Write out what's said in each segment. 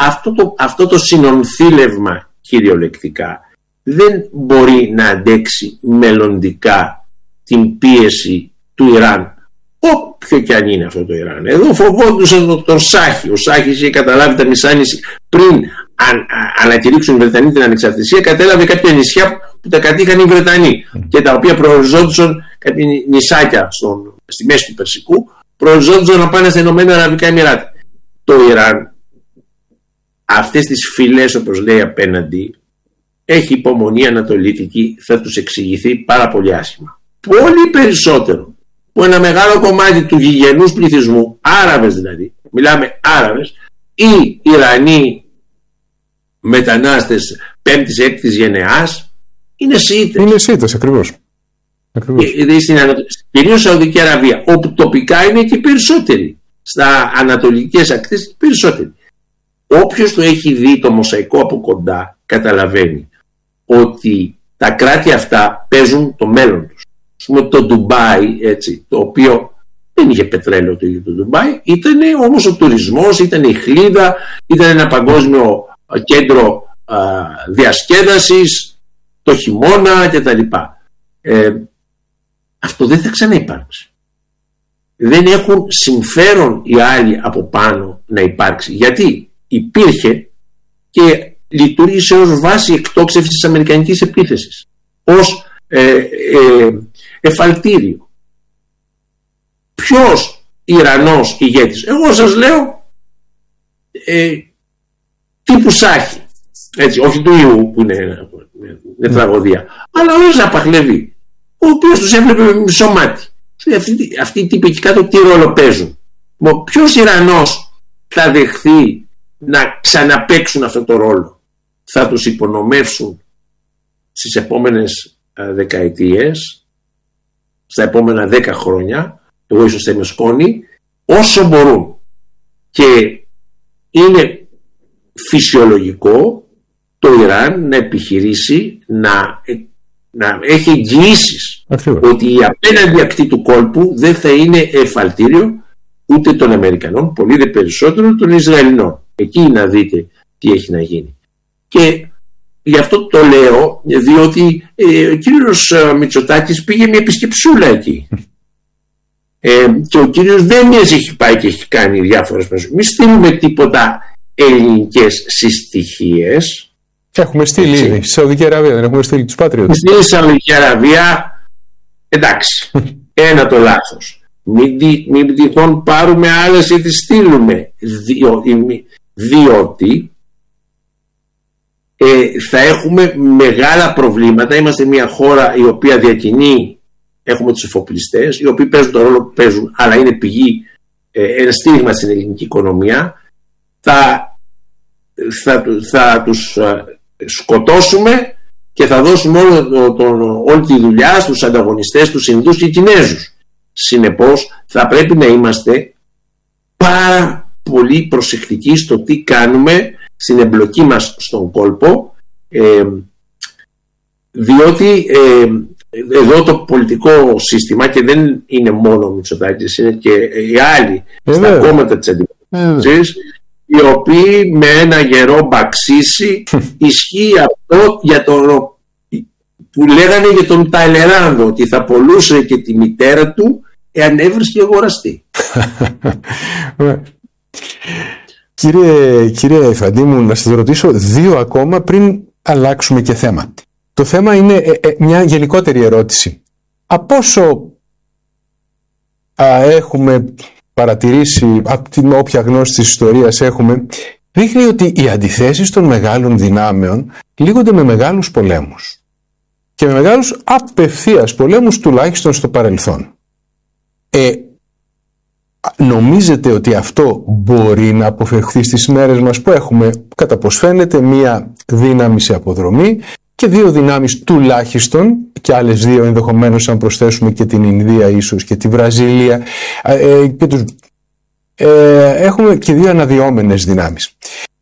αυτό το συνονθήλευμα κυριολεκτικά δεν μπορεί να αντέξει μελλοντικά την πίεση του Ιράν, όποιο και αν είναι αυτό το Ιράν. Εδώ φοβόντουσαν τον Σάχη. Ο Σάχης είχε καταλάβει τα μισά νησιά. Πριν ανακηρύξουν οι Βρετανοί την ανεξαρτησία, κατέλαβε κάποια νησιά που τα κατήχαν οι Βρετανοί και τα οποία προοριζόντουσαν, κάποια νησάκια στη μέση του Περσικού, προοριζόντουσαν να πάνε στα Ηνωμένα Αραβικά Εμιράτα. Το Ιράν αυτές τις φυλές, όπως λέει απέναντι, έχει υπομονή ανατολίτικη, θα τους εξηγηθεί πάρα πολύ άσχημα. Πολύ περισσότερο που ένα μεγάλο κομμάτι του γηγενούς πληθυσμού, Άραβες δηλαδή, μιλάμε Άραβες ή Ιρανοί μετανάστες 5ης-6ης γενεάς, είναι Σιήτες. Είναι Σιήτες, ακριβώς. Κυρίως Σαουδική Αραβία, όπου τοπικά είναι και περισσότεροι. Στα ανατολικές ακτές περισσότεροι. Όποιος το έχει δει το μοσαϊκό από κοντά καταλαβαίνει ότι τα κράτη αυτά παίζουν το μέλλον τους. Ας πούμε το Ντουμπάι, έτσι, το οποίο δεν είχε πετρέλαιο το ίδιο το Ντουμπάι, ήταν όμως ο τουρισμός, ήταν η χλίδα, ήταν ένα παγκόσμιο κέντρο διασκέδασης το χειμώνα κτλ. Αυτό δεν θα ξαναυπάρξει. Δεν έχουν συμφέρον οι άλλοι από πάνω να υπάρξει. Γιατί υπήρχε και λειτουργήσε ως βάση εκτόξευσης της αμερικανικής επίθεσης, ως εφαλτήριο. Ποιος Ιρανός ηγέτης? Εγώ σας λέω τύπου Σάχη, έτσι, όχι του Ιού που είναι τραγωδία, αλλά ο Ρέζα Παχλεβί, ο οποίος τους έβλεπε με μισό μάτι. Αυτοί οι τύποι εκεί κάτω τι ρόλο παίζουν? Ποιος Ιρανός θα δεχθεί να ξαναπαίξουν αυτό το ρόλο? Θα τους υπονομεύσουν στις επόμενες δεκαετίες, στα επόμενα 10 χρόνια, εγώ ίσως θα είμαι σκόνη, όσο μπορούν. Και είναι φυσιολογικό το Ιράν να επιχειρήσει να έχει εγγυήσεις ότι η απέναντι ακτή του κόλπου δεν θα είναι εφαλτήριο ούτε των Αμερικανών, πολύ δε περισσότερο των Ισραηλινών. Εκεί να δείτε τι έχει να γίνει. Και γι' αυτό το λέω, διότι ο κύριος Μητσοτάκης πήγε μια επισκεψούλα εκεί. Και ο κύριος Δένιας έχει πάει και έχει κάνει διάφορες προσφυγές. Μην στείλουμε τίποτα ελληνικές συστοιχίες. Έχουμε στείλει ήδη στη Σαουδική Αραβία, δεν έχουμε στείλει τους Πάτριωτες? Στη Σαουδική Αραβία, εντάξει, ένα το λάθος. Μην τυχόν πάρουμε άλλες ή τις στείλουμε, διότι θα έχουμε μεγάλα προβλήματα. Είμαστε μια χώρα η οποία διακινεί, έχουμε τους εφοπλιστές, οι οποίοι παίζουν τον ρόλο που παίζουν, αλλά είναι πηγή, ένα στήριγμα στην ελληνική οικονομία. Θα τους σκοτώσουμε και θα δώσουμε όλη τη δουλειά στους ανταγωνιστές, τους Ινδούς και Κινέζους. Συνεπώς θα πρέπει να είμαστε πάρα πολύ προσεκτικοί στο τι κάνουμε στην εμπλοκή μας στον κόλπο, διότι εδώ το πολιτικό σύστημα, και δεν είναι μόνο ο Μητσοτάκης, είναι και οι άλλοι στα κόμματα της αντιπολίτευσης, οι οποίοι με ένα γερό μπαξίσι ισχύει αυτό για το που λέγανε για τον Ταλεράνδο, ότι θα πωλούσε και τη μητέρα του εάν έβρισκε αγοραστή. Κύριε Ιφαντή μου, να σας ρωτήσω 2 ακόμα πριν αλλάξουμε και θέμα. Το θέμα είναι μια γενικότερη ερώτηση. Από όσο έχουμε παρατηρήσει, από την όποια γνώση της ιστορίας έχουμε, δείχνει ότι οι αντιθέσεις των μεγάλων δυνάμεων λύγονται με μεγάλους πολέμους. Και με μεγάλους απευθείας πολέμους, τουλάχιστον στο παρελθόν. Νομίζετε ότι αυτό μπορεί να αποφευχθεί στις μέρες μας που έχουμε, κατά πως φαίνεται, μία δύναμη σε αποδρομή και 2 δυνάμεις τουλάχιστον, και άλλες 2 ενδεχομένως αν προσθέσουμε και την Ινδία ίσως και τη Βραζιλία, έχουμε και 2 αναδυόμενες δυνάμεις.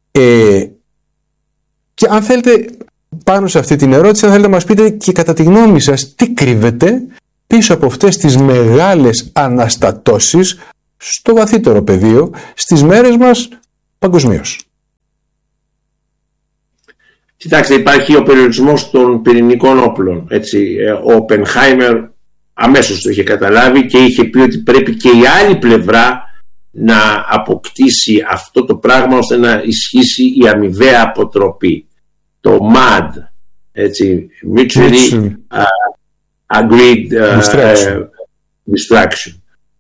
Και αν θέλετε, πάνω σε αυτή την ερώτηση, αν θέλετε να μας πείτε και κατά τη γνώμη σας τι κρύβεται πίσω από αυτές τις μεγάλες αναστατώσεις στο βαθύτερο πεδίο στις μέρες μας παγκοσμίως. Κοιτάξτε, υπάρχει ο περιορισμός των πυρηνικών όπλων. Έτσι. Ο Οπενχάιμερ αμέσως το είχε καταλάβει και είχε πει ότι πρέπει και η άλλη πλευρά να αποκτήσει αυτό το πράγμα ώστε να ισχύσει η αμοιβαία αποτροπή. Το MAD, έτσι, Mutually Agreed Distraction.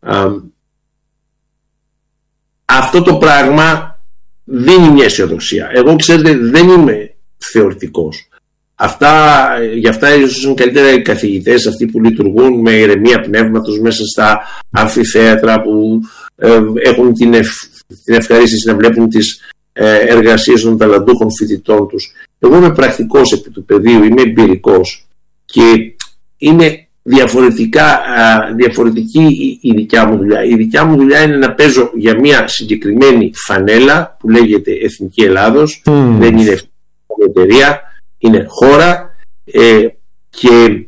Αυτό το πράγμα δίνει μια αισιοδοξία. Εγώ, ξέρετε, δεν είμαι θεωρητικός. Γι' αυτά ίσως είναι καλύτερα οι καθηγητές, αυτοί που λειτουργούν με ηρεμία πνεύματος μέσα στα αμφιθέατρα, που έχουν την ευχαρίστηση να βλέπουν τις εργασίες των ταλαντούχων φοιτητών τους. Εγώ είμαι πρακτικός επί του πεδίου, είμαι εμπειρικός και είναι διαφορετική η δικιά μου δουλειά. Η δικιά μου δουλειά είναι να παίζω για μια συγκεκριμένη φανέλα που λέγεται Εθνική Ελλάδος. Δεν είναι εταιρεία, είναι χώρα, και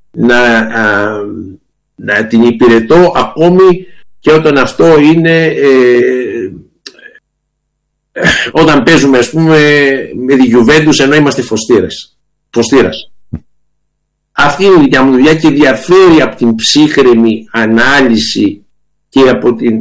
να την υπηρετώ ακόμη και όταν αυτό είναι όταν παίζουμε, ας πούμε, με τη Γιουβέντους ενώ είμαστε Φωστήρας. Αυτή είναι η δικιά μου δουλειά και διαφέρει από την ψύχρεμη ανάλυση και από την...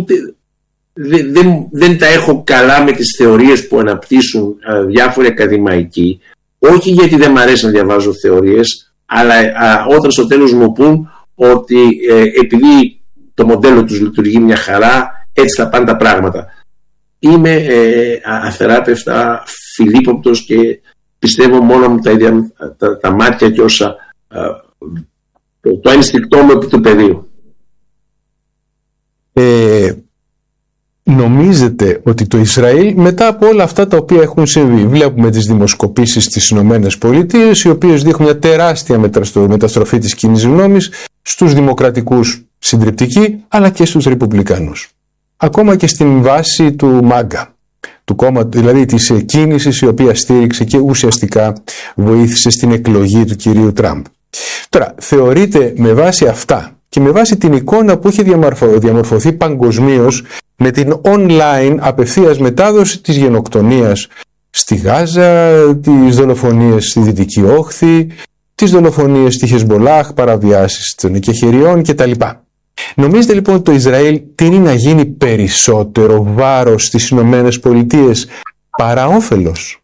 Δεν τα έχω καλά με τις θεωρίες που αναπτύσσουν διάφοροι ακαδημαϊκοί, όχι γιατί δεν μ' αρέσει να διαβάζω θεωρίες, αλλά όταν στο τέλος μου πούν ότι επειδή το μοντέλο τους λειτουργεί μια χαρά, έτσι θα πάνε τα πράγματα. Είμαι αθεράπευτα φιλίποπτος και πιστεύω μόνο μου τα ίδια τα μάτια και όσα το ένστικτό μου επί του πεδίου. Νομίζετε ότι το Ισραήλ, μετά από όλα αυτά τα οποία έχουν συμβεί, βλέπουμε τις δημοσκοπήσεις στις Ηνωμένες Πολιτείες, οι οποίες δείχνουν μια τεράστια μεταστροφή της κοινής γνώμης, στους δημοκρατικούς συντριπτική, αλλά και στους ρεπουμπλικάνους. Ακόμα και στην βάση του ΜΑΓΚΑ, του κόμματος, δηλαδή της κίνησης η οποία στήριξε και ουσιαστικά βοήθησε στην εκλογή του κυρίου Τραμπ. Τώρα, θεωρείτε με βάση αυτά και με βάση την εικόνα που έχει διαμορφωθεί παγκοσμίως με την online απευθείας μετάδοση της γενοκτονίας στη Γάζα, τις δολοφονίες στη Δυτική Όχθη, τις δολοφονίες στη Χεσμολάχ, παραβιάσεις των εκεχηριών κτλ. Νομίζετε λοιπόν ότι το Ισραήλ τείνει να γίνει περισσότερο βάρος στις Ηνωμένες Πολιτείες παρά όφελος?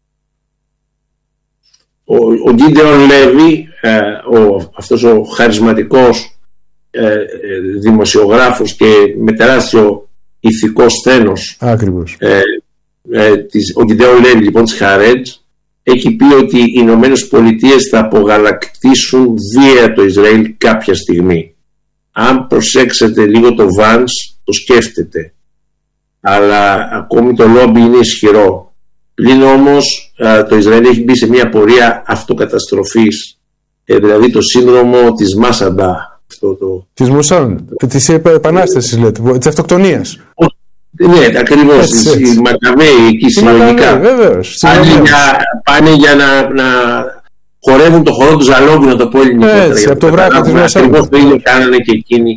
Ο Γκίντεον Λέβι, αυτός ο χαρισματικός δημοσιογράφος και με τεράστιο ηθικό σθένος, ακριβώς, ο Γκίντεον Λέβι λοιπόν της Χαρέτζ, έχει πει ότι οι Ηνωμένες Πολιτείες θα απογαλακτήσουν βία το Ισραήλ κάποια στιγμή. Αν προσέξετε λίγο το Vance, το σκέφτεται, αλλά ακόμη το λόμπι είναι ισχυρό. Πλην όμως το Ισραήλ έχει μπει σε μια πορεία αυτοκαταστροφής, δηλαδή το σύνδρομο της Μάσαντα, της Μουσάν, της επανάστασης, λέτε, της αυτοκτονίας. Ναι, ακριβώς, οι Μακαβαίοι εκεί συλλογικά πάνε για να χορεύουν το χορό του Ζαλόγκου, να το πω ελληνικότερα. Έτσι, από το βράχο της Μασάνου. Ακριβώς το ίδιο κάνανε και εκείνοι.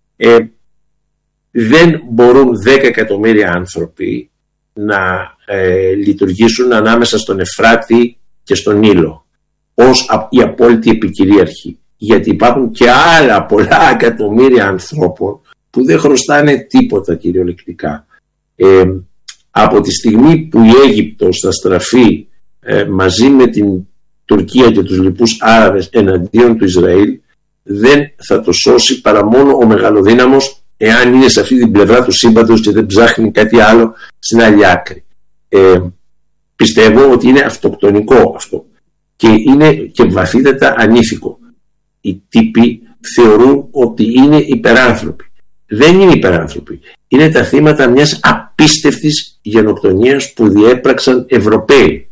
Δεν μπορούν 10 εκατομμύρια άνθρωποι να λειτουργήσουν ανάμεσα στον Εφράτη και στον Νείλο ως η απόλυτη επικυρίαρχοι. Γιατί υπάρχουν και άλλα πολλά εκατομμύρια ανθρώπων που δεν χρωστάνε τίποτα κυριολεκτικά. Από τη στιγμή που η Αίγυπτος θα στραφεί μαζί με την Τουρκία και τους λοιπούς Άραβες εναντίον του Ισραήλ, δεν θα το σώσει παρά μόνο ο μεγαλοδύναμος, εάν είναι σε αυτή την πλευρά του σύμπαντος και δεν ψάχνει κάτι άλλο στην άλλη άκρη. Πιστεύω ότι είναι αυτοκτονικό αυτό και είναι και βαθύτατα ανήθικο. Οι τύποι θεωρούν ότι είναι υπεράνθρωποι. Δεν είναι υπεράνθρωποι. Είναι τα θύματα μιας απίστευτης γενοκτονίας που διέπραξαν Ευρωπαίοι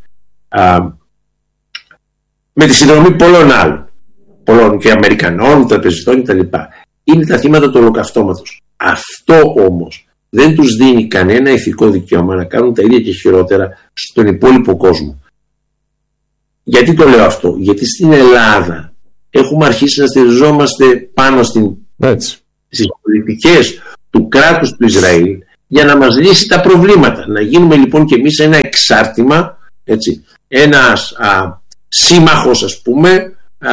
με τη συνδρομή πολλών και Αμερικανών, τραπεζιτών κτλ. Είναι τα θύματα του ολοκαυτώματος. Αυτό όμως δεν τους δίνει κανένα ηθικό δικαίωμα να κάνουν τα ίδια και χειρότερα στον υπόλοιπο κόσμο. Γιατί το λέω αυτό? Γιατί στην Ελλάδα έχουμε αρχίσει να στηριζόμαστε πάνω στις πολιτικές του κράτους του Ισραήλ για να μας λύσει τα προβλήματα. Να γίνουμε λοιπόν και εμείς ένα εξάρτημα, έτσι, ένας σύμμαχος, ας πούμε,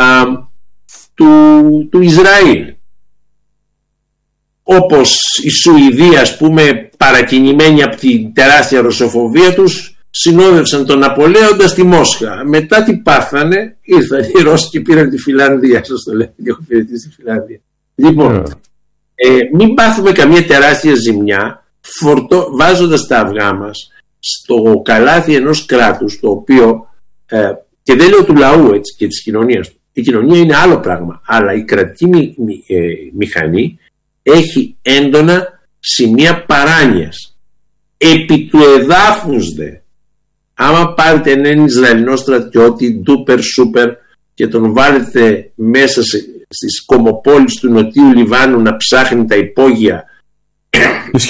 του Ισραήλ. Όπως η Σουηδία, ας πούμε, παρακινημένη από την τεράστια ρωσοφοβία τους, συνόδευσαν τον Ναπολέοντα στη Μόσχα. Μετά τι πάθανε? Ήρθαν οι Ρώσοι και πήραν τη Φιλανδία. Σας το λέω, έχω υπηρετήσει στη Φιλανδία. Λοιπόν, μην πάθουμε καμία τεράστια ζημιά βάζοντας τα αυγά μας στο καλάθι ενός κράτους, το οποίο, και δεν λέω του λαού, έτσι, και της κοινωνίας του. Η κοινωνία είναι άλλο πράγμα, αλλά η κρατική μηχανή έχει έντονα σημεία παράνοιας. Επί του εδάφους δε, άμα πάρετε έναν Ισραηλινό στρατιώτη ντούπερ σούπερ και τον βάλετε μέσα στις κομοπόλεις του Νοτιού Λιβάνου να ψάχνει τα υπόγεια της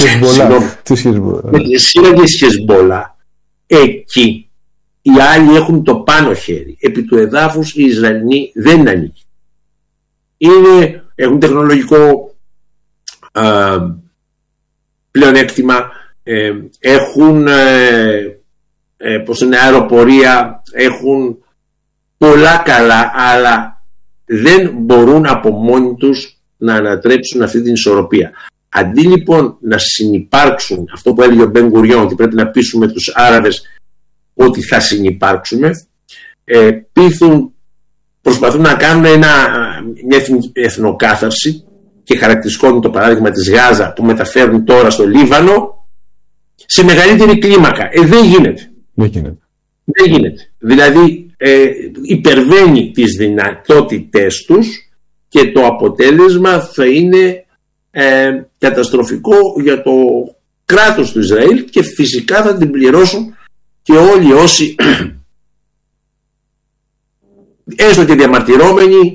Χεσμπόλα, εκεί οι άλλοι έχουν το πάνω χέρι. Επί του εδάφους οι Ισραηλινοί δεν ανήκουν. Έχουν τεχνολογικό πλεονέκτημα, έχουν αεροπορία, έχουν πολλά καλά, αλλά δεν μπορούν από μόνοι τους να ανατρέψουν αυτή την ισορροπία. Αντί λοιπόν να συνυπάρξουν, αυτό που έλεγε ο Μπεν Γκουριόν, ότι πρέπει να πείσουμε τους Άραβες ότι θα συνυπάρξουμε, προσπαθούν να κάνουν μια εθνοκάθαρση, και χαρακτηριστικό είναι το παράδειγμα της Γάζα που μεταφέρουν τώρα στο Λίβανο σε μεγαλύτερη κλίμακα. Δεν γίνεται. Δεν γίνεται. Δηλαδή υπερβαίνει τις δυνατότητες τους και το αποτέλεσμα θα είναι καταστροφικό για το κράτος του Ισραήλ, και φυσικά θα την πληρώσουν και όλοι όσοι έστω και διαμαρτυρόμενοι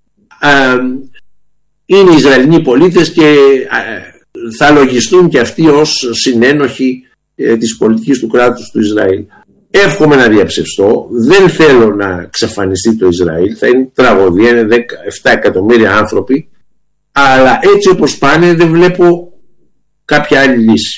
είναι Ισραηλινοί πολίτες και θα λογιστούν και αυτοί ως συνένοχοι της πολιτικής του κράτους του Ισραήλ. Εύχομαι να διαψευστώ, δεν θέλω να εξαφανιστεί το Ισραήλ, θα είναι τραγωδία, είναι 7 εκατομμύρια άνθρωποι, αλλά έτσι όπως πάνε δεν βλέπω κάποια άλλη λύση.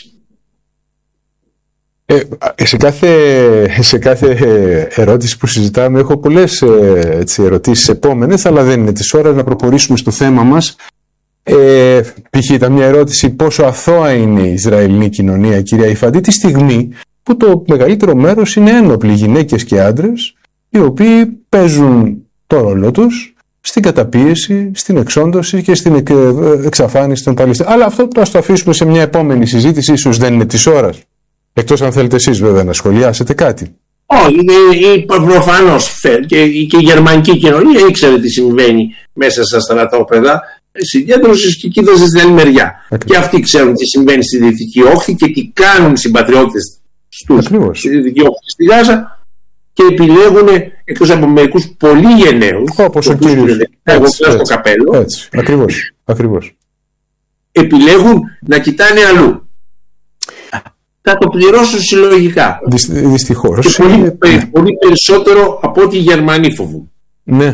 Σε κάθε ερώτηση που συζητάμε έχω πολλές ερωτήσεις επόμενες, αλλά δεν είναι της ώρας να προχωρήσουμε στο θέμα μας. Π.χ. ήταν μια ερώτηση πόσο αθώα είναι η Ισραηλινή κοινωνία, κυρία Ιφαντή, τη στιγμή που το μεγαλύτερο μέρος είναι ένοπλοι, γυναίκες και άντρες, οι οποίοι παίζουν το ρόλο τους στην καταπίεση, στην εξόντωση και στην εξαφάνιση των Παλαιστινίων. Αλλά αυτό ας το αφήσουμε σε μια επόμενη συζήτηση, ίσως δεν είναι της ώρας. Εκτός αν θέλετε εσείς βέβαια να σχολιάσετε κάτι. Όχι, προφανώς και η γερμανική κοινωνία ήξερε τι συμβαίνει μέσα στα στρατόπεδα συγκέντρωσης και κοίταζε στην άλλη μεριά. Ακριβώς. Και αυτοί ξέρουν τι συμβαίνει στη Δυτική Όχθη και τι κάνουν οι συμπατριώτες τους στη Δυτική Όχθη στη Γάζα, και επιλέγουν, εκτός από μερικούς πολύ γενναίους, όπως ο κύριος, στο καπέλο, έτσι. Ακριβώς. επιλέγουν να κοιτάνε αλλού. Θα το πληρώσουν συλλογικά. Δυστυχώς. Και πολύ περισσότερο από ό,τι οι Γερμανοί φοβούν. Ναι.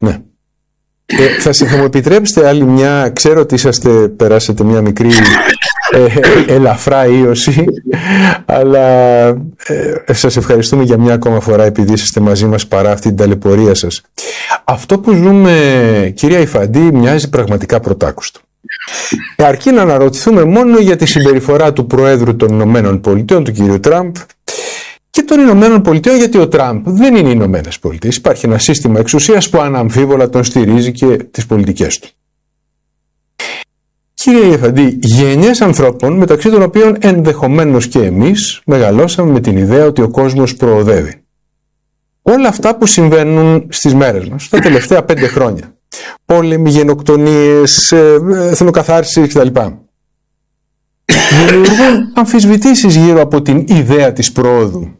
Θα μου επιτρέψετε άλλη μια, ξέρω ότι περάσατε μια μικρή ελαφρά ίωση, αλλά σας ευχαριστούμε για μια ακόμα φορά επειδή είστε μαζί μας παρά αυτή την ταλαιπωρία σας. Αυτό που ζούμε, κυρία Ιφαντή, μοιάζει πραγματικά πρωτάκουστο. Αρκεί να αναρωτηθούμε μόνο για τη συμπεριφορά του Προέδρου των Ηνωμένων Πολιτειών, του κ. Τραμπ, και των Ηνωμένων Πολιτειών, γιατί ο Τραμπ δεν είναι οι Ηνωμένες Πολιτείες. Υπάρχει ένα σύστημα εξουσίας που αναμφίβολα τον στηρίζει και τις πολιτικές του. Κύριε Ιφαντή, γενιές ανθρώπων, μεταξύ των οποίων ενδεχομένως και εμείς, μεγαλώσαμε με την ιδέα ότι ο κόσμος προοδεύει. Όλα αυτά που συμβαίνουν στις μέρες μας, τα τελευταία 5 χρόνια, πόλεμοι, γενοκτονίες, εθνοκαθάρσεις κτλ., δημιουργούν αμφισβητήσεις γύρω από την ιδέα της προόδου,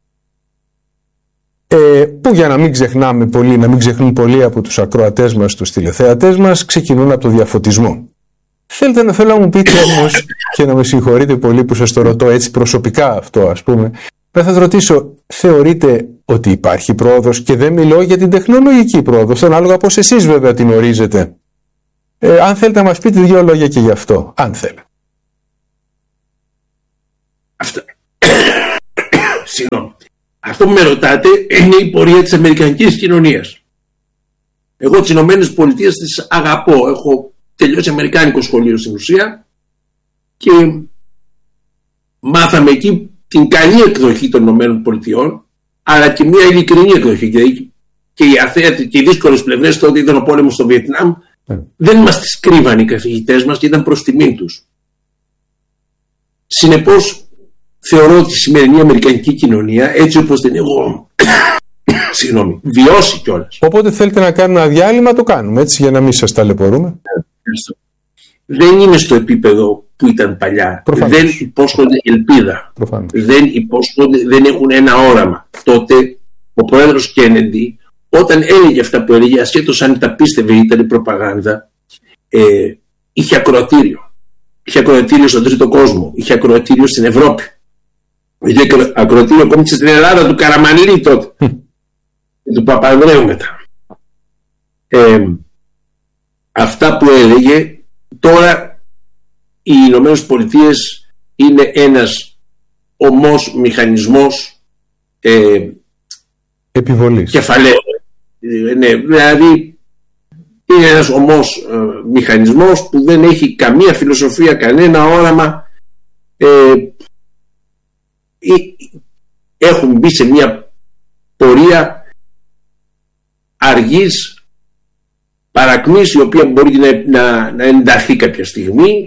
που για να μην ξεχνάμε πολύ, να μην ξεχνούν πολλοί από τους ακροατές μας, τους τηλεθεατές μας, ξεκινούν από το διαφωτισμό. Θέλω να μου πείτε όμως, και να με συγχωρείτε πολύ που σας το ρωτώ έτσι προσωπικά αυτό, ας πούμε, θα σας ρωτήσω, θεωρείτε ότι υπάρχει πρόοδος, και δεν μιλώ για την τεχνολογική πρόοδος, ανάλογα πώς εσείς βέβαια την ορίζετε. Αν θέλετε να μας πείτε 2 λόγια και γι' αυτό, αν θέλετε. Συγγνώμη. Αυτό που με ρωτάτε είναι η πορεία της αμερικανικής κοινωνίας. Εγώ τις Ηνωμένες Πολιτείες τις αγαπώ. Έχω τελειώσει αμερικάνικο σχολείο στην ουσία και μάθαμε εκεί την καλή εκδοχή των Ηνωμένων Πολιτειών, αλλά και μια ειλικρινή εκδοχή. Και οι αθέατοι και οι δύσκολες πλευρές, τότε ήταν ο πόλεμος στο Βιετνάμ, δεν μας τις κρύβαν οι καθηγητές μας και ήταν προς τιμήν τους. Συνεπώς, θεωρώ ότι η σημερινή αμερικανική κοινωνία, έτσι όπως την έχω βιώσει κιόλας. Οπότε θέλετε να κάνουμε ένα διάλειμμα, το κάνουμε έτσι, για να μην σας ταλαιπωρούμε. Δεν είναι στο επίπεδο που ήταν παλιά. Προφανώς. Δεν υπόσχονται ελπίδα. Δεν έχουν ένα όραμα. Τότε ο πρόεδρος Κέννεντι, όταν έλεγε αυτά που έλεγε, ασχέτως αν τα πίστευε ή ήταν προπαγάνδα, είχε ακροατήριο. Είχε ακροατήριο στον τρίτο κόσμο. Είχε ακροατήριο στην Ευρώπη. Είχε ακροατήριο ακόμη και στην Ελλάδα του Καραμανλή τότε. Του Παπανδρέου μετά. Αυτά που έλεγε, τώρα οι Ηνωμένες Πολιτείες είναι ένας ομός μηχανισμός επιβολής. Κεφαλαίου. Ναι, δηλαδή είναι ένας ομός μηχανισμός που δεν έχει καμία φιλοσοφία, κανένα όραμα. Έχουν μπει σε μια πορεία αργής παρακμής, η οποία μπορεί να ενταχθεί κάποια στιγμή,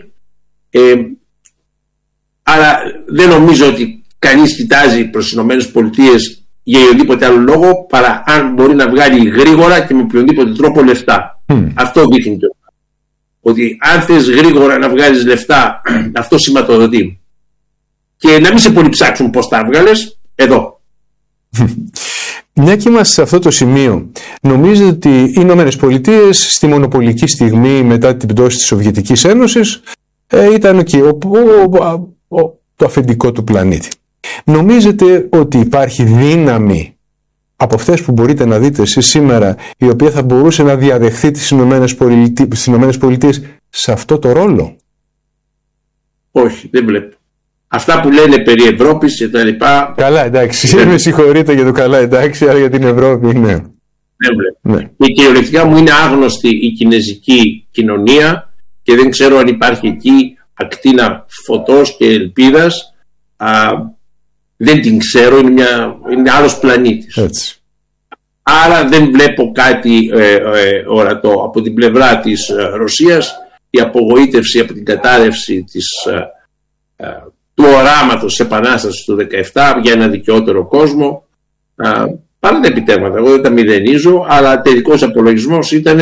αλλά δεν νομίζω ότι κανείς κοιτάζει προς τις Ηνωμένες Πολιτείες για οποιοδήποτε άλλο λόγο παρά αν μπορεί να βγάλει γρήγορα και με οποιοδήποτε τρόπο λεφτά. Αυτό δείχνει το. Ότι αν θες γρήγορα να βγάλεις λεφτά, αυτό σηματοδοτεί. Και να μην σε πολύ ψάξουν πώς τα βγάλες, εδώ. Μια και είμαστε σε αυτό το σημείο, νομίζετε ότι οι Ηνωμένες Πολιτείες στη μονοπολική στιγμή μετά την πτώση της Σοβιετικής Ένωσης ήταν εκεί το αφεντικό του πλανήτη. Νομίζετε ότι υπάρχει δύναμη από αυτές που μπορείτε να δείτε εσείς σήμερα, η οποία θα μπορούσε να διαδεχθεί τις Ηνωμένες Πολιτείες σε αυτό το ρόλο? Όχι, δεν βλέπω. Αυτά που λένε περί Ευρώπης και τα λοιπά. Καλά, εντάξει. Με συγχωρείτε για το καλά, εντάξει, αλλά για την Ευρώπη, ναι. Δεν βλέπω. Ναι. Και κυριολεκτικά μου είναι άγνωστη η κινεζική κοινωνία και δεν ξέρω αν υπάρχει εκεί ακτίνα φωτός και ελπίδας. Δεν την ξέρω, είναι άλλος πλανήτης. Έτσι. Άρα δεν βλέπω κάτι ορατό. Από την πλευρά της Ρωσίας, η απογοήτευση από την κατάρρευση του οράματος της Επανάστασης του 17 για ένα δικαιότερο κόσμο, παρά τα επιτεύγματα, εγώ δεν τα μηδενίζω, αλλά τελικός απολογισμός ήταν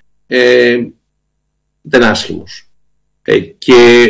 άσχημος. Και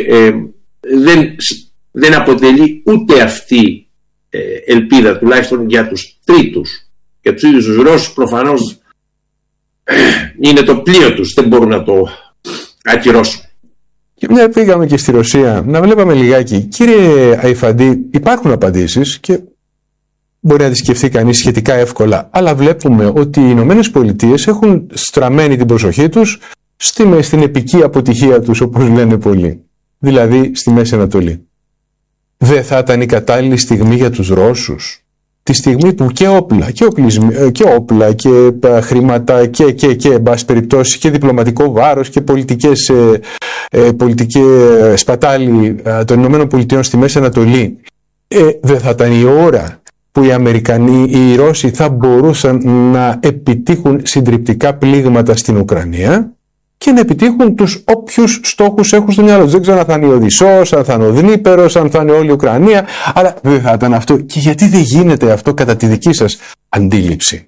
δεν αποτελεί ούτε αυτή ελπίδα, τουλάχιστον για τους τρίτους. Για τους ίδιους τους Ρώσους προφανώς είναι το πλοίο τους, δεν μπορούν να το ακυρώσουν. Και μια πήγαμε και στη Ρωσία, να βλέπαμε λιγάκι. Κύριε Αϊφαντή, υπάρχουν απαντήσεις και μπορεί να τις σκεφτεί κανείς σχετικά εύκολα, αλλά βλέπουμε ότι οι Ηνωμένες Πολιτείες έχουν στραμμένη την προσοχή τους στην επική αποτυχία τους, όπως λένε πολλοί, δηλαδή στη Μέση Ανατολή. Δεν θα ήταν η κατάλληλη στιγμή για τους Ρώσους? Τη στιγμή που και όπλα και χρήματα και εν πάση περιπτώσει και διπλωματικό βάρος και πολιτική σπατάλη των Ηνωμένων Πολιτειών στη Μέση Ανατολή, δεν θα ήταν η ώρα που οι Αμερικανοί, οι Ρώσοι θα μπορούσαν να επιτύχουν συντριπτικά πλήγματα στην Ουκρανία και να επιτύχουν τους όποιους στόχους έχουν στο μυαλό τους? Δεν ξέρω αν θα είναι η Οδυσσός, αν θα είναι ο Δνήπερος, αν θα είναι όλη η Ουκρανία, αλλά δεν θα ήταν αυτό. Και γιατί δεν γίνεται αυτό κατά τη δική σας αντίληψη?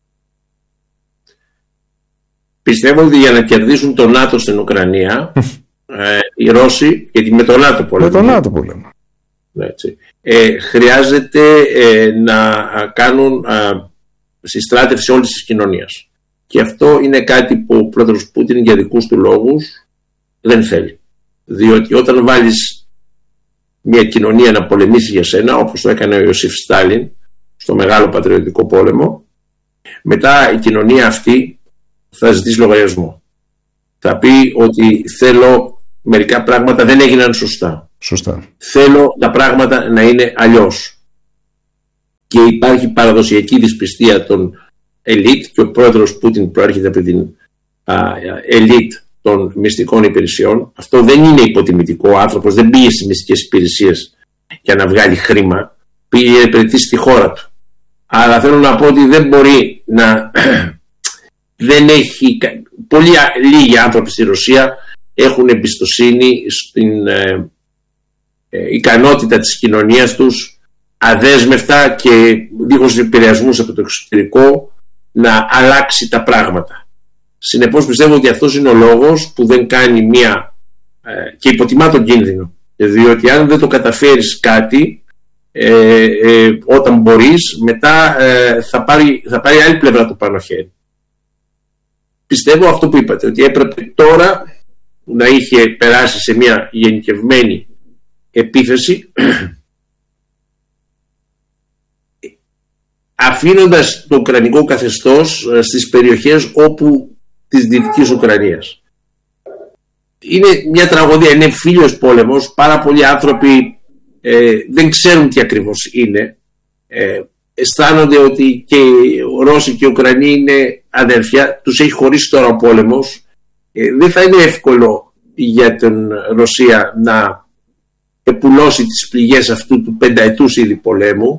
Πιστεύω ότι για να κερδίσουν το ΝΑΤΟ στην Ουκρανία, οι Ρώσοι, γιατί με το ΝΑΤΟ πολεμούν, χρειάζεται να κάνουν συστράτευση όλης της κοινωνίας. Και αυτό είναι κάτι που ο πρόεδρος Πούτιν για δικούς του λόγους δεν θέλει. Διότι όταν βάλεις μια κοινωνία να πολεμήσει για σένα, όπως το έκανε ο Ιωσήφ Στάλιν στο Μεγάλο Πατριωτικό Πόλεμο, μετά η κοινωνία αυτή θα ζητήσει λογαριασμό. Θα πει ότι θέλω μερικά πράγματα δεν έγιναν σωστά. Σωστά. Θέλω τα πράγματα να είναι αλλιώς. και υπάρχει παραδοσιακή δυσπιστία των ελίτ και ο πρόεδρος Πούτιν προέρχεται από την ελίτ των μυστικών υπηρεσιών. Αυτό δεν είναι υποτιμητικό. Ο άνθρωπος δεν πήγε στις μυστικές υπηρεσίες για να βγάλει χρήμα, πήγε να υπηρετήσει τη χώρα του. Αλλά θέλω να πω ότι δεν μπορεί να δεν έχει, πολύ λίγοι άνθρωποι στη Ρωσία έχουν εμπιστοσύνη στην ικανότητα της κοινωνίας τους αδέσμευτα και δίχως επηρεασμούς από το εξωτερικό να αλλάξει τα πράγματα. Συνεπώς πιστεύω ότι αυτός είναι ο λόγος που δεν κάνει και υποτιμά τον κίνδυνο, διότι αν δεν το καταφέρεις κάτι όταν μπορείς, μετά θα πάρει άλλη πλευρά του πάνω χέρι. Πιστεύω αυτό που είπατε, ότι έπρεπε τώρα να είχε περάσει σε μια γενικευμένη επίθεση, αφήνοντας το ουκρανικό καθεστώς στις περιοχές όπου της Δυτικής Ουκρανίας. Είναι μια τραγωδία, είναι φίλος πόλεμος, πάρα πολλοί άνθρωποι δεν ξέρουν τι ακριβώς είναι, αισθάνονται ότι και οι Ρώσοι και οι Ουκρανοί είναι αδέρφια, τους έχει χωρίσει τώρα ο πόλεμος. Δεν θα είναι εύκολο για την Ρωσία να επουλώσει τις πληγές αυτού του πενταετούς ήδη πολέμου.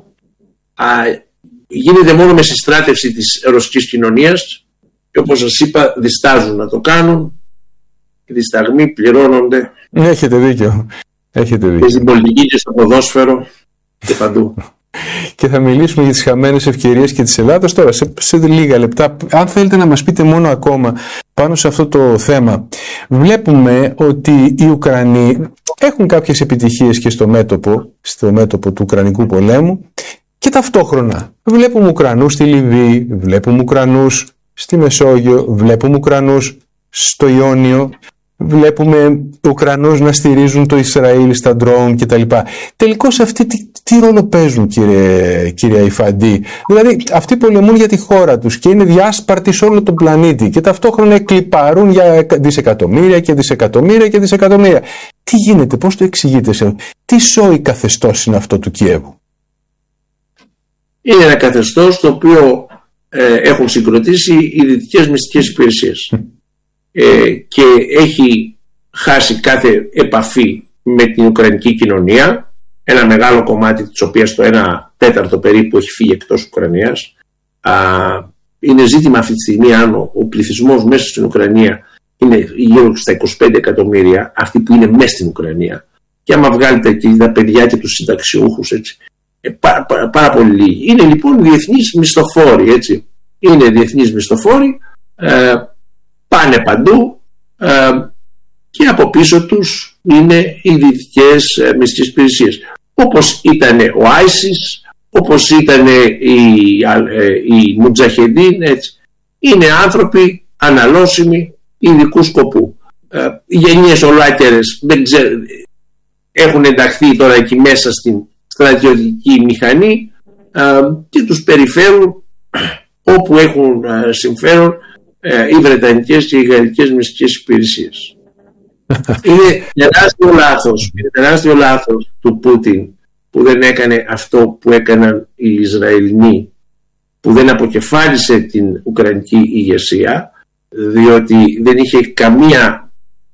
Γίνεται μόνο με συστράτευση της ρωσικής κοινωνίας και όπως σας είπα διστάζουν να το κάνουν. Οι δισταγμοί πληρώνονται. Έχετε δίκιο. Και στην πολιτική και στο ποδόσφαιρο και παντού. Και θα μιλήσουμε για τις χαμένες ευκαιρίες και της Ελλάδας τώρα σε λίγα λεπτά. Αν θέλετε να μας πείτε μόνο ακόμα πάνω σε αυτό το θέμα. Βλέπουμε ότι οι Ουκρανοί έχουν κάποιες επιτυχίες και στο μέτωπο του Ουκρανικού πολέμου και ταυτόχρονα βλέπουμε Ουκρανούς στη Λιβύη, βλέπουμε Ουκρανούς στη Μεσόγειο, βλέπουμε Ουκρανούς στο Ιόνιο, βλέπουμε Ουκρανούς να στηρίζουν το Ισραήλ στα ντρόουν κτλ. Τελικώς αυτοί τι ρόλο παίζουν, κύριε Αϊφαντή? Δηλαδή αυτοί πολεμούν για τη χώρα τους και είναι διάσπαρτοι σε όλο τον πλανήτη και ταυτόχρονα εκλιπαρούν για δισεκατομμύρια και δισεκατομμύρια και δισεκατομμύρια. Τι γίνεται, πώς το εξηγείτε? Τι σόι καθεστώς είναι αυτό του Κιέβου? Είναι ένα καθεστώς το οποίο έχουν συγκροτήσει οι δυτικές μυστικές υπηρεσίες και έχει χάσει κάθε επαφή με την Ουκρανική κοινωνία, ένα μεγάλο κομμάτι της οποίας το 1/4 περίπου έχει φύγει εκτός Ουκρανίας. Είναι ζήτημα αυτή τη στιγμή αν ο πληθυσμός μέσα στην Ουκρανία είναι γύρω στα 25 εκατομμύρια, αυτοί που είναι μέσα στην Ουκρανία, και άμα βγάλετε εκεί τα παιδιά και τους συνταξιούχους, έτσι, πάρα πολύ λίγοι. Είναι λοιπόν διεθνείς μισθοφόροι, έτσι. Είναι διεθνείς μισθοφόροι, πάνε παντού και από πίσω τους είναι οι δυτικές μυστικές υπηρεσίες. Όπως ήταν ο ISIS, όπως ήταν οι Μουτζαχεντίν, έτσι. Είναι άνθρωποι αναλώσιμοι ειδικού σκοπού. Οι γενιές ολάκερες έχουν ενταχθεί τώρα εκεί μέσα στην στρατιωτική μηχανή και τους περιφέρουν όπου έχουν συμφέρον οι Βρετανικές και οι Γαλλικές μυστικές υπηρεσίες. Είναι τεράστιο λάθος του Πούτιν που δεν έκανε αυτό που έκαναν οι Ισραηλινοί, που δεν αποκεφάλισε την Ουκρανική ηγεσία, διότι δεν είχε καμία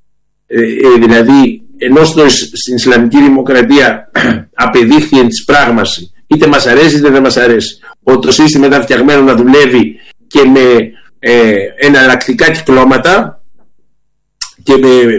δηλαδή, ενώ στην Ισλαμική Δημοκρατία απεδείχθη εν της πράγμαση, είτε μας αρέσει είτε δεν μας αρέσει, ότι το σύστημα ήταν φτιαγμένο να δουλεύει και με εναλλακτικά κυκλώματα και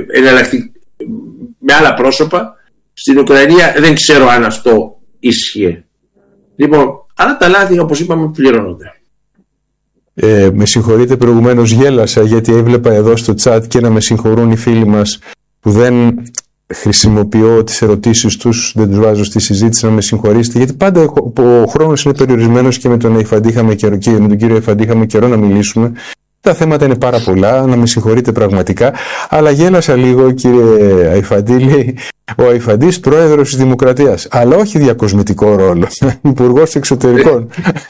με άλλα πρόσωπα. Στην Ουκρανία δεν ξέρω αν αυτό ίσχυε. Λοιπόν, αλλά τα λάθη, όπως είπαμε, πληρώνονται. Με συγχωρείτε, προηγουμένως γέλασα γιατί έβλεπα εδώ στο chat και να με συγχωρούν οι φίλοι μας που δεν χρησιμοποιώ τις ερωτήσεις τους, δεν τους βάζω στη συζήτηση, να με συγχωρήσετε, γιατί πάντα ο χρόνος είναι περιορισμένος και με τον κύριο Αϊφαντή είχαμε καιρό να μιλήσουμε. Τα θέματα είναι πάρα πολλά, να με συγχωρείτε πραγματικά, αλλά γέλασα λίγο, κύριε Αϊφαντή, λέει ο Αϊφαντής πρόεδρος της Δημοκρατίας, αλλά όχι διακοσμητικό ρόλο, υπουργός εξωτερικών.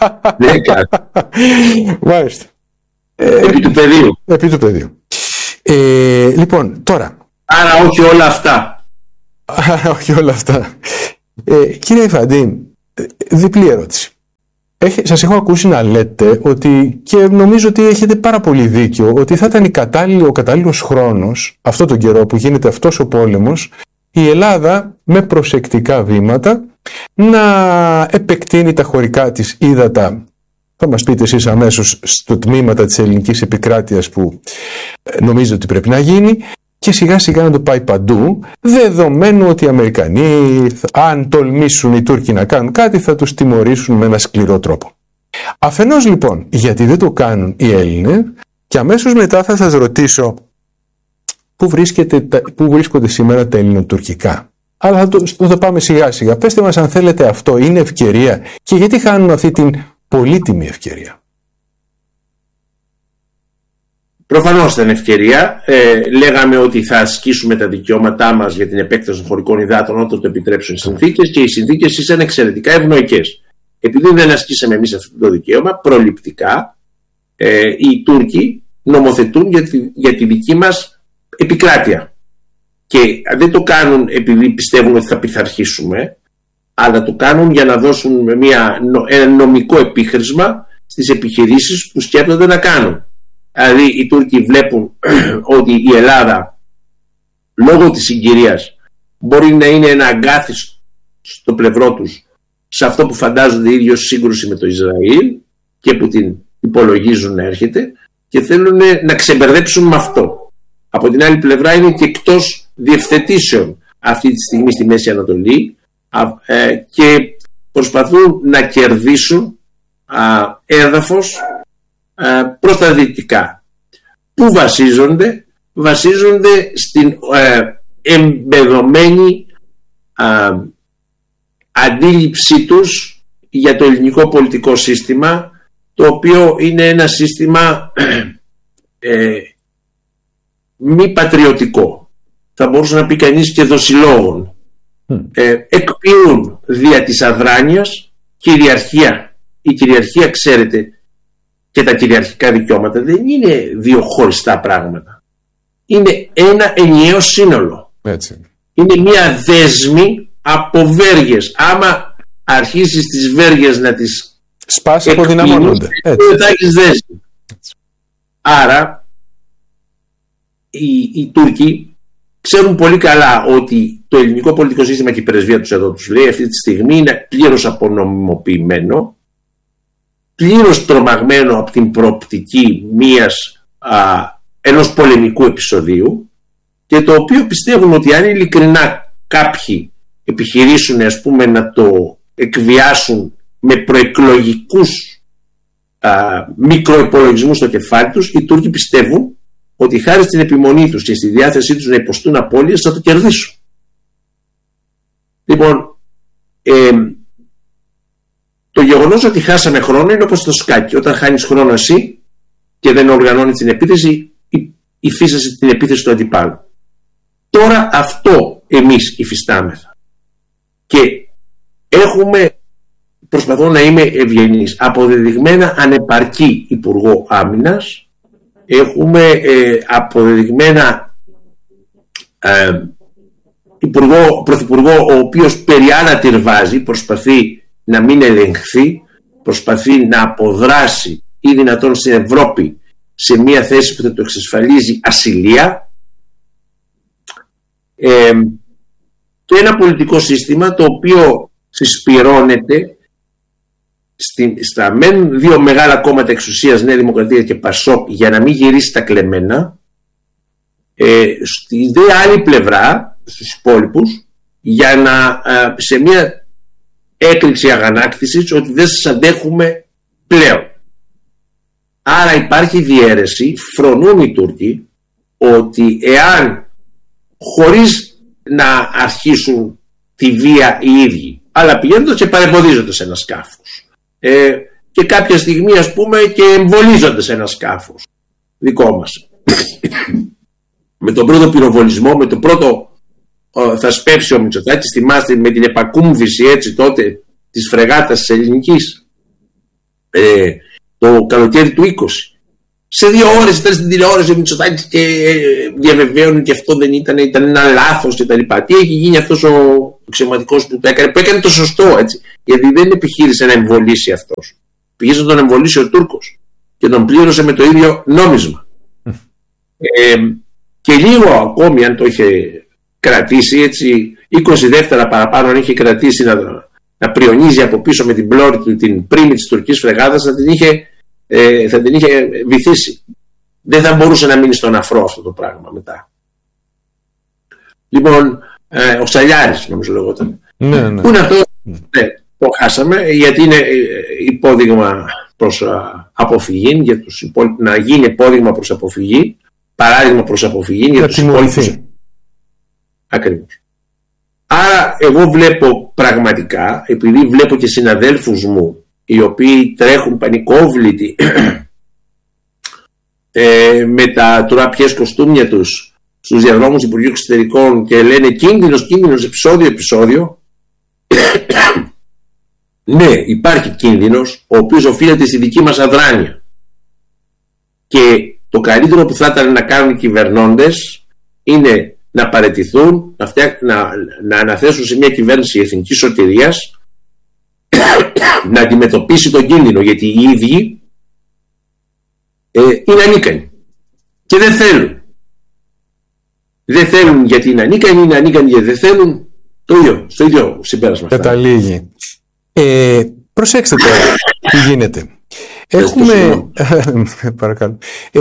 Μάλιστα. Επί του πεδίου. Λοιπόν, τώρα. Άρα όχι όλα αυτά. Κύριε Αϊφαντή, διπλή ερώτηση. σας έχω ακούσει να λέτε ότι, και νομίζω ότι έχετε πάρα πολύ δίκιο, ότι θα ήταν ο κατάλληλος χρόνος, αυτό τον καιρό που γίνεται αυτός ο πόλεμος, η Ελλάδα με προσεκτικά βήματα να επεκτείνει τα χωρικά της ύδατα. Θα μας πείτε εσείς αμέσως στο τμήματα της ελληνικής επικράτειας που νομίζω ότι πρέπει να γίνει, και σιγά σιγά να το πάει παντού, δεδομένου ότι οι Αμερικανοί, αν τολμήσουν οι Τούρκοι να κάνουν κάτι, θα τους τιμωρήσουν με ένα σκληρό τρόπο. Αφενός λοιπόν, γιατί δεν το κάνουν οι Έλληνες, και αμέσως μετά θα σας ρωτήσω πού βρίσκονται σήμερα τα ελληνοτουρκικά. Αλλά θα το πάμε σιγά σιγά. Πέστε μας αν θέλετε, αυτό είναι ευκαιρία, και γιατί χάνουν αυτή την πολύτιμη ευκαιρία. Προφανώς ήταν ευκαιρία. Λέγαμε ότι θα ασκήσουμε τα δικαιώματά μας για την επέκταση των χωρικών υδάτων όταν το επιτρέψουν οι συνθήκες, και οι συνθήκες ήταν εξαιρετικά ευνοϊκές. Επειδή δεν ασκήσαμε εμείς αυτό το δικαίωμα, προληπτικά οι Τούρκοι νομοθετούν για τη δική μας επικράτεια. Και δεν το κάνουν επειδή πιστεύουν ότι θα πειθαρχήσουμε, αλλά το κάνουν για να δώσουν ένα νομικό επίχρησμα στις επιχειρήσεις που σκέπτονται να κάνουν. Δηλαδή οι Τούρκοι βλέπουν ότι η Ελλάδα, λόγω της συγκυρίας, μπορεί να είναι ένα αγκάθι στο πλευρό τους σε αυτό που φαντάζονται οι ίδιοι ως σύγκρουση με το Ισραήλ και που την υπολογίζουν να έρχεται, και θέλουν να ξεμπερδέψουν με αυτό. Από την άλλη πλευρά είναι και εκτός διευθετήσεων αυτή τη στιγμή στη Μέση Ανατολή, και προσπαθούν να κερδίσουν έδαφος προς τα δυτικά. Πού βασίζονται? Βασίζονται στην εμπεδομένη αντίληψή τους για το ελληνικό πολιτικό σύστημα, το οποίο είναι ένα σύστημα μη πατριωτικό, θα μπορούσε να πει κανείς και δοσιλόγων. Εκποιούν δια της αδράνειας κυριαρχία. Η κυριαρχία, ξέρετε, και τα κυριαρχικά δικαιώματα δεν είναι δύο χωριστά πράγματα. Είναι ένα ενιαίο σύνολο. Έτσι. Είναι μια δέσμη από βέργες. Άμα αρχίσεις τις βέργες να τις σπάσει, αποδυναμώνονται. Δεν θα έχεις δέσμη. Άρα οι Τούρκοι ξέρουν πολύ καλά ότι το ελληνικό πολιτικό σύστημα, και η πρεσβεία τους εδώ τους λέει αυτή τη στιγμή, είναι πλήρως απονομιμοποιημένο, πλήρως τρομαγμένο από την προοπτική ενός πολεμικού επεισοδίου, και το οποίο πιστεύουν ότι αν ειλικρινά κάποιοι επιχειρήσουν, ας πούμε, να το εκβιάσουν με προεκλογικούς μικροϋπολογισμούς στο κεφάλι τους, οι Τούρκοι πιστεύουν ότι χάρη στην επιμονή τους και στη διάθεσή τους να υποστούν απώλειες θα το κερδίσουν. Λοιπόν, το γεγονός ότι χάσαμε χρόνο είναι όπως το σκάκι. Όταν χάνεις χρόνο εσύ και δεν οργανώνεις την επίθεση, υφίστασαι την επίθεση του αντιπάλου. Τώρα αυτό εμείς υφιστάμεθα. Και προσπαθώ να είμαι ευγενής, αποδεδειγμένα ανεπαρκή Υπουργό Άμυνας, έχουμε αποδεδειγμένα Πρωθυπουργό, ο οποίος περιάνατυρβάζει, προσπαθεί να μην ελεγχθεί, προσπαθεί να αποδράσει ή δυνατόν στην Ευρώπη σε μια θέση που θα το εξασφαλίζει ασυλία, και ένα πολιτικό σύστημα το οποίο συσπυρώνεται στα μεν δύο μεγάλα κόμματα εξουσίας, Νέα Δημοκρατία και Πασόκ, για να μην γυρίσει τα κλεμμένα, στη δε άλλη πλευρά, στους υπόλοιπους, για να σε μια έκρηξη αγανάκτησης ότι δεν σας αντέχουμε πλέον. Άρα υπάρχει διαίρεση, φρονούν οι Τούρκοι ότι εάν, χωρίς να αρχίσουν τη βία οι ίδιοι, αλλά πηγαίνοντας και παρεμποδίζονται σε ένα σκάφος, και κάποια στιγμή, ας πούμε, και εμβολίζονται σε ένα σκάφος δικό μας, με τον πρώτο πυροβολισμό, με το πρώτο θα σπεύσει ο Μητσοτάκης, θυμάστε, με την επακούμβηση έτσι τότε της φρεγάτας της ελληνικής, το καλοκαίρι του 20, σε 2 ώρες ήταν στην τηλεόραση ο Μητσοτάκης και διαβεβαίωνε και αυτό δεν ήταν ένα λάθος και τα λοιπά. Τι έχει γίνει αυτός ο αξιωματικός που έκανε το σωστό, έτσι, γιατί δεν επιχείρησε να εμβολήσει αυτός. πήγε να τον εμβολήσει ο Τούρκος και τον πλήρωσε με το ίδιο νόμισμα. Και λίγο ακόμη αν το είχε κρατήσει έτσι 20 δεύτερα παραπάνω, αν είχε κρατήσει να πριονίζει από πίσω με την πλώρη του την πρίμη της τουρκικής φρεγάδας, θα την είχε βυθίσει. Δεν θα μπορούσε να μείνει στον αφρό αυτό το πράγμα μετά. Λοιπόν, ο Σαλιάρης νομίζω λεγόταν. Ναι. Πού είναι αυτό? Ναι, το χάσαμε, γιατί είναι υπόδειγμα προς αποφυγή για τους υπόλοιπους, να γίνει υπόδειγμα προς αποφυγή, παράδειγμα προς αποφυγή για τους υπόλοιπους. Ακριβώς. Άρα εγώ βλέπω πραγματικά, επειδή βλέπω και συναδέλφους μου οι οποίοι τρέχουν πανικόβλητοι με τα τουραπιές κοστούμια τους στους διαδρόμους Υπουργείου Εξωτερικών και λένε κίνδυνος, επεισόδιο. Ναι, υπάρχει κίνδυνος, ο οποίος οφείλεται στη δική μας αδράνεια. Και το καλύτερο που θα ήταν να κάνουν οι κυβερνώντες είναι να παραιτηθούν, να αναθέσουν σε μια κυβέρνηση εθνικής σωτηρίας να αντιμετωπίσει τον κίνδυνο, γιατί οι ίδιοι είναι ανίκανοι και δεν θέλουν. Δεν θέλουν γιατί είναι ανίκανοι γιατί δεν θέλουν. Στο ίδιο συμπέρασμα. Καταλήγει. Προσέξτε τώρα τι γίνεται. Έχουμε... Παρακαλώ.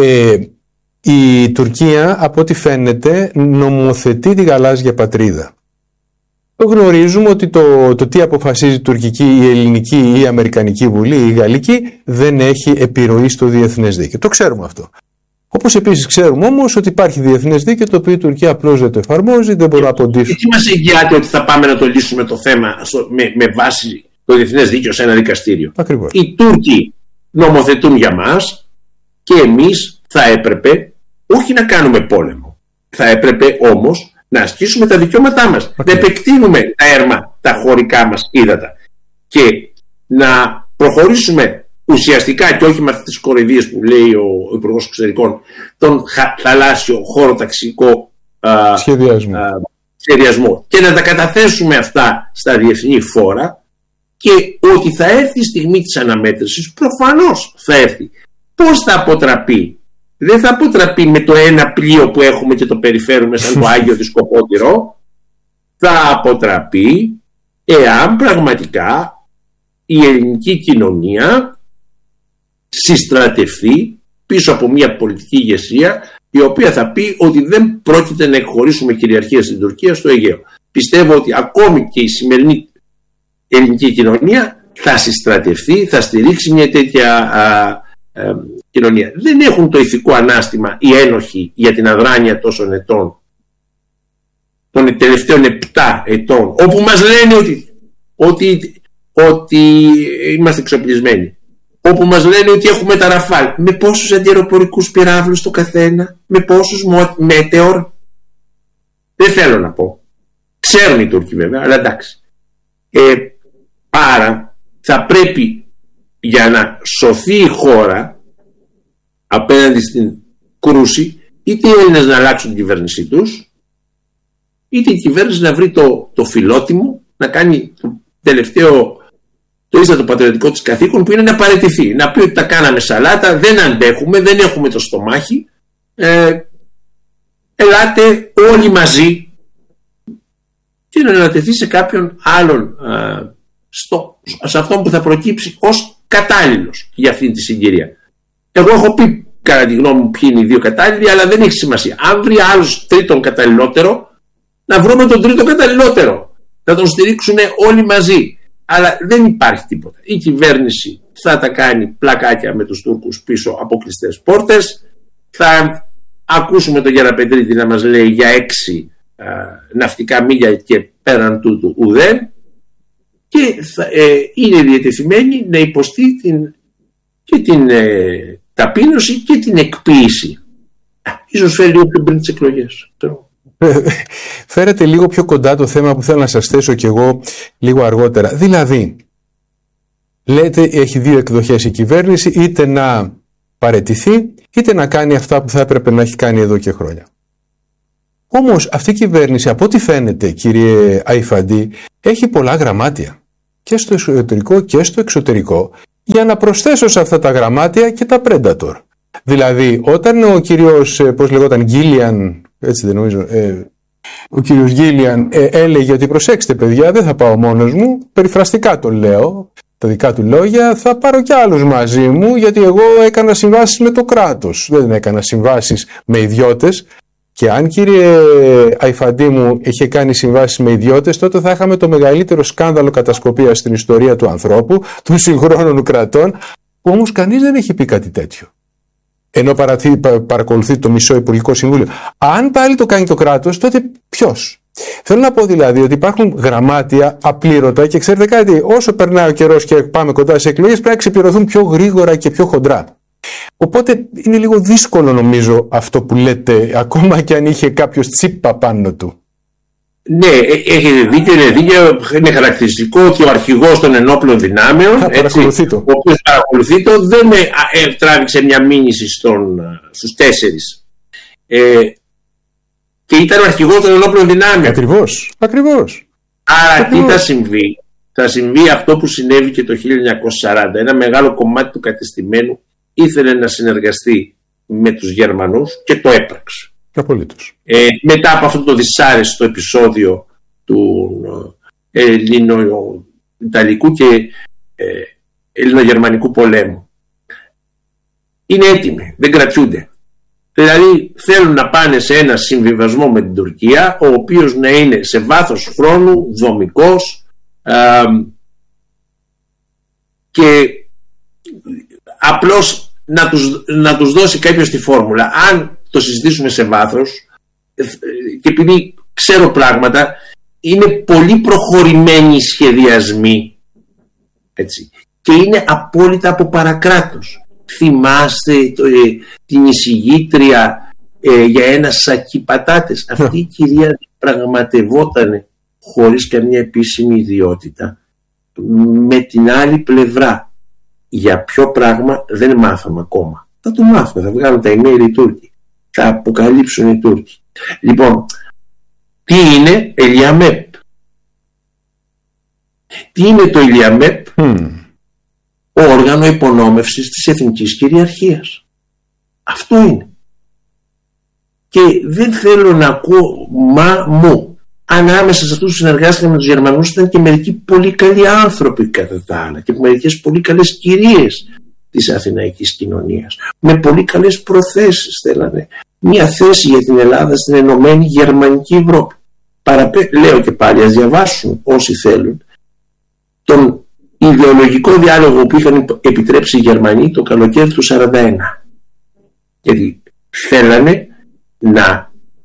Η Τουρκία, από ό,τι φαίνεται, νομοθετεί τη γαλάζια πατρίδα. Γνωρίζουμε ότι το τι αποφασίζει η τουρκική, η ελληνική ή η αμερικανική βουλή ή η γαλλική δεν έχει επιρροή στο διεθνές δίκαιο. Το ξέρουμε αυτό. Όπως επίσης ξέρουμε όμως ότι υπάρχει διεθνές δίκαιο το οποίο η Τουρκία απλώς δεν το εφαρμόζει, δεν μπορεί να αποντήσει. Τι μας εγγυάται ότι θα πάμε να το λύσουμε το θέμα με βάση το διεθνές δίκαιο σε ένα δικαστήριο? Ακριβώς. Οι Τούρκοι νομοθετούν για μας και εμείς θα έπρεπε όχι να κάνουμε πόλεμο. Θα έπρεπε όμως να ασκήσουμε τα δικαιώματά μας. Να επεκτείνουμε τα χωρικά μας ύδατα και να προχωρήσουμε ουσιαστικά και όχι με αυτές τις κοροϊδίες που λέει ο Υπουργός Εξωτερικών, τον θαλάσσιο χωροταξικό σχεδιασμό και να τα καταθέσουμε αυτά στα διεθνή φόρα, και ότι θα έρθει η στιγμή της αναμέτρησης, προφανώς θα έρθει. Πώς θα αποτραπεί? Δεν θα αποτραπεί με το ένα πλοίο που έχουμε και το περιφέρουμε σαν το Άγιο Δισκοπότηρο. Θα αποτραπεί εάν πραγματικά η ελληνική κοινωνία συστρατευτεί πίσω από μια πολιτική ηγεσία η οποία θα πει ότι δεν πρόκειται να εκχωρήσουμε κυριαρχία στην Τουρκία στο Αιγαίο. Πιστεύω ότι ακόμη και η σημερινή ελληνική κοινωνία θα συστρατευτεί, θα στηρίξει μια τέτοια κοινωνία. Δεν έχουν το ηθικό ανάστημα οι ένοχοι για την αδράνεια τόσων ετών, των τελευταίων 7 ετών, όπου μας λένε ότι είμαστε εξοπλισμένοι, όπου μας λένε ότι έχουμε τα Ραφάλ. Με πόσους αντιαεροπορικούς πυράβλους το καθένα, με πόσους Μέτεορ? Δεν θέλω να πω. Ξέρουν οι Τούρκοι βέβαια, αλλά εντάξει. Άρα θα πρέπει, για να σωθεί η χώρα απέναντι στην κρούση, είτε οι Έλληνες να αλλάξουν την κυβέρνησή τους, είτε η κυβέρνηση να βρει το φιλότιμο να κάνει το τελευταίο, το ίστατο πατριωτικό της καθήκον, που είναι να παραιτηθεί, να πει ότι τα κάναμε σαλάτα, δεν αντέχουμε, δεν έχουμε το στομάχι, ελάτε όλοι μαζί, και να ανατεθεί σε κάποιον άλλον, σε αυτόν που θα προκύψει ως κατάλληλος για αυτή τη συγκυρία. Εγώ έχω πει κατά τη γνώμη μου ποιοι είναι οι δύο κατάλληλοι, αλλά δεν έχει σημασία. Αν βρει άλλος τρίτον καταλληλότερο, να βρούμε τον τρίτο καταλληλότερο, να τον στηρίξουν όλοι μαζί. Αλλά δεν υπάρχει τίποτα. Η κυβέρνηση θα τα κάνει πλακάκια με τους Τούρκους πίσω από κλειστές πόρτες. Θα ακούσουμε τον Γεραπετρίτη να μας λέει για 6 ναυτικά μίλια και πέραν τούτου ουδέν, και είναι διατεθειμένη να υποστεί την ταπείνωση και την εκποίηση. Ίσως φέρει λίγο πιο πριν τις εκλογές. Φέρετε λίγο πιο κοντά το θέμα που θέλω να σας θέσω κι εγώ λίγο αργότερα. Δηλαδή, λέτε έχει 2 εκδοχές η κυβέρνηση, είτε να παραιτηθεί είτε να κάνει αυτά που θα έπρεπε να έχει κάνει εδώ και χρόνια. Όμως αυτή η κυβέρνηση, από ό,τι φαίνεται, κύριε Αϊφαντή, έχει πολλά γραμμάτια και στο εσωτερικό και στο εξωτερικό, για να προσθέσω σε αυτά τα γραμμάτια και τα Predator. Δηλαδή, όταν ο κύριος, πώς λεγόταν, Γκίλιαν, έτσι δεν νομίζω, ο κύριος Γκίλιαν έλεγε ότι προσέξτε παιδιά, δεν θα πάω μόνος μου, περιφραστικά το λέω, τα δικά του λόγια, θα πάρω κι άλλους μαζί μου, γιατί εγώ έκανα συμβάσεις με το κράτος, δεν έκανα συμβάσεις με ιδιώτες. Και αν, κύριε Αϊφαντή μου, είχε κάνει συμβάσεις με ιδιώτες, τότε θα είχαμε το μεγαλύτερο σκάνδαλο κατασκοπίας στην ιστορία του ανθρώπου, των συγχρόνων κρατών, που όμως κανείς δεν έχει πει κάτι τέτοιο. Ενώ παρακολουθεί το μισό Υπουργικό Συμβούλιο. Αν πάλι το κάνει το κράτος, τότε ποιος? Θέλω να πω δηλαδή ότι υπάρχουν γραμμάτια απλήρωτα και ξέρετε κάτι, όσο περνάει ο καιρός και πάμε κοντά σε εκλογές, πρέπει να ξεπληρωθούν πιο γρήγορα και πιο χοντρά. Οπότε είναι λίγο δύσκολο νομίζω αυτό που λέτε, ακόμα και αν είχε κάποιος τσίπα πάνω του. Ναι, έχετε δίκιο, είναι χαρακτηριστικό ότι ο αρχηγός των ενόπλων δυνάμεων, ο οποίος παρακολουθεί το, δεν τράβηξε μια μήνυση στους 4. Και ήταν ο αρχηγός των ενόπλων δυνάμεων. Ακριβώς. Άρα τι θα συμβεί? Θα συμβεί αυτό που συνέβη και το 1940. Ένα μεγάλο κομμάτι του κατεστημένου ήθελε να συνεργαστεί με τους Γερμανούς και το έπραξε. Απολύτως. Μετά από αυτό το δυσάρεστο επεισόδιο του Ελληνο-Ιταλικού και Ελληνογερμανικού πολέμου, είναι έτοιμοι, δεν κρατιούνται. Δηλαδή θέλουν να πάνε σε ένα συμβιβασμό με την Τουρκία, ο οποίος να είναι σε βάθος χρόνου δομικός και απλώς να τους δώσει κάποιος τη φόρμουλα. Αν το συζητήσουμε σε βάθος, και επειδή ξέρω πράγματα, είναι πολύ προχωρημένοι οι σχεδιασμοί, έτσι, και είναι απόλυτα από παρακράτος. Θυμάστε την εισηγήτρια για ένα σακί πατάτες? Αυτή η κυρία πραγματευόταν χωρίς καμία επίσημη ιδιότητα με την άλλη πλευρά. Για ποιο πράγμα δεν μάθαμε ακόμα. Θα το μάθουμε, θα βγάλουν τα email οι Τούρκοι, θα αποκαλύψουν οι Τούρκοι. Λοιπόν, τι είναι Ελιαμέπ? Τι είναι το Ελιαμέπ? Όργανο υπονόμευσης της εθνικής κυριαρχίας. Αυτό είναι. Και δεν θέλω να ακούω μου. Ανάμεσα σε αυτούς που συνεργάστηκαν με τους Γερμανούς ήταν και μερικοί πολύ καλοί άνθρωποι κατά τα άλλα και μερικές πολύ καλές κυρίες της αθηναϊκής κοινωνίας με πολύ καλές προθέσεις. Θέλανε μια θέση για την Ελλάδα στην ενωμένη γερμανική Ευρώπη. Λέω και πάλι, ας διαβάσουν όσοι θέλουν τον ιδεολογικό διάλογο που είχαν επιτρέψει οι Γερμανοί το καλοκαίρι του 1941, γιατί θέλανε να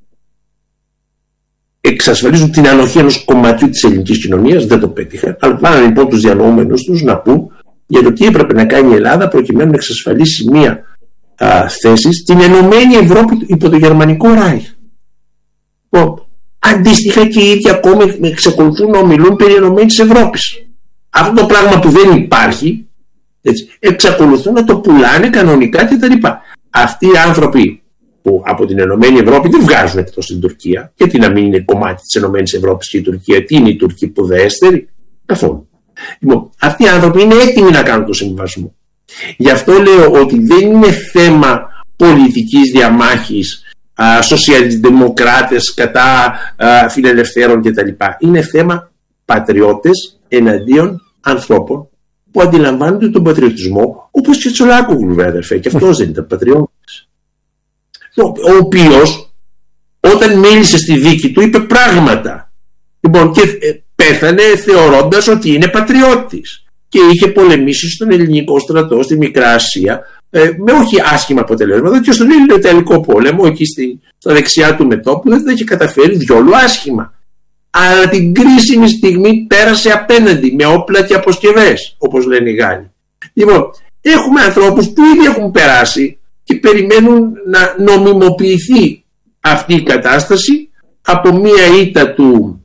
εξασφαλίζουν την ανοχή ενός κομματιού της ελληνικής κοινωνίας. Δεν το πέτυχαν, αλλά πάνε λοιπόν τους διανοούμενους τους να πούν για το τι έπρεπε να κάνει η Ελλάδα προκειμένου να εξασφαλίσει μία θέση στην ενωμένη Ευρώπη υπό το Γερμανικό Ράιχ. Αντίστοιχα και οι ίδιοι ακόμη εξακολουθούν να ομιλούν περί ενωμένης Ευρώπης. Αυτό το πράγμα που δεν υπάρχει, έτσι, εξακολουθούν να το πουλάνε κανονικά κτλ. Αυτοί οι άνθρωποι που από την Ενωμένη Ευρώπη δεν βγάζουν εκτός την Τουρκία, γιατί να μην είναι κομμάτι της Ενωμένης Ευρώπης και η Τουρκία? Τι είναι η Τουρκία πουδέστερη? Καθόλου. Λοιπόν, αυτοί οι άνθρωποι είναι έτοιμοι να κάνουν το συμβασμό. Γι' αυτό λέω ότι δεν είναι θέμα πολιτικής διαμάχης, σοσιαλδημοκράτες κατά φιλελευθέρων κτλ. Είναι θέμα πατριώτες εναντίον ανθρώπων που αντιλαμβάνονται τον πατριωτισμό, όπως και Τσολάκογλου, βέβαια, αδερφέ, και αυτός δεν ήταν πατριώτης. Ο οποίος όταν μίλησε στη δίκη του είπε πράγματα, λοιπόν, και πέθανε θεωρώντας ότι είναι πατριώτης και είχε πολεμήσει στον ελληνικό στρατό στη Μικρά Ασία με όχι άσχημα αποτελέσματα, και στον Ελληνο-Ιταλικό πόλεμο εκεί στα δεξιά του μετώπου δεν είχε καταφέρει διόλου άσχημα, αλλά την κρίσιμη στιγμή πέρασε απέναντι με όπλα και αποσκευές, όπως λένε οι Γάλλοι. Λοιπόν, έχουμε ανθρώπους που ήδη έχουν περάσει και περιμένουν να νομιμοποιηθεί αυτή η κατάσταση από μία ήττα του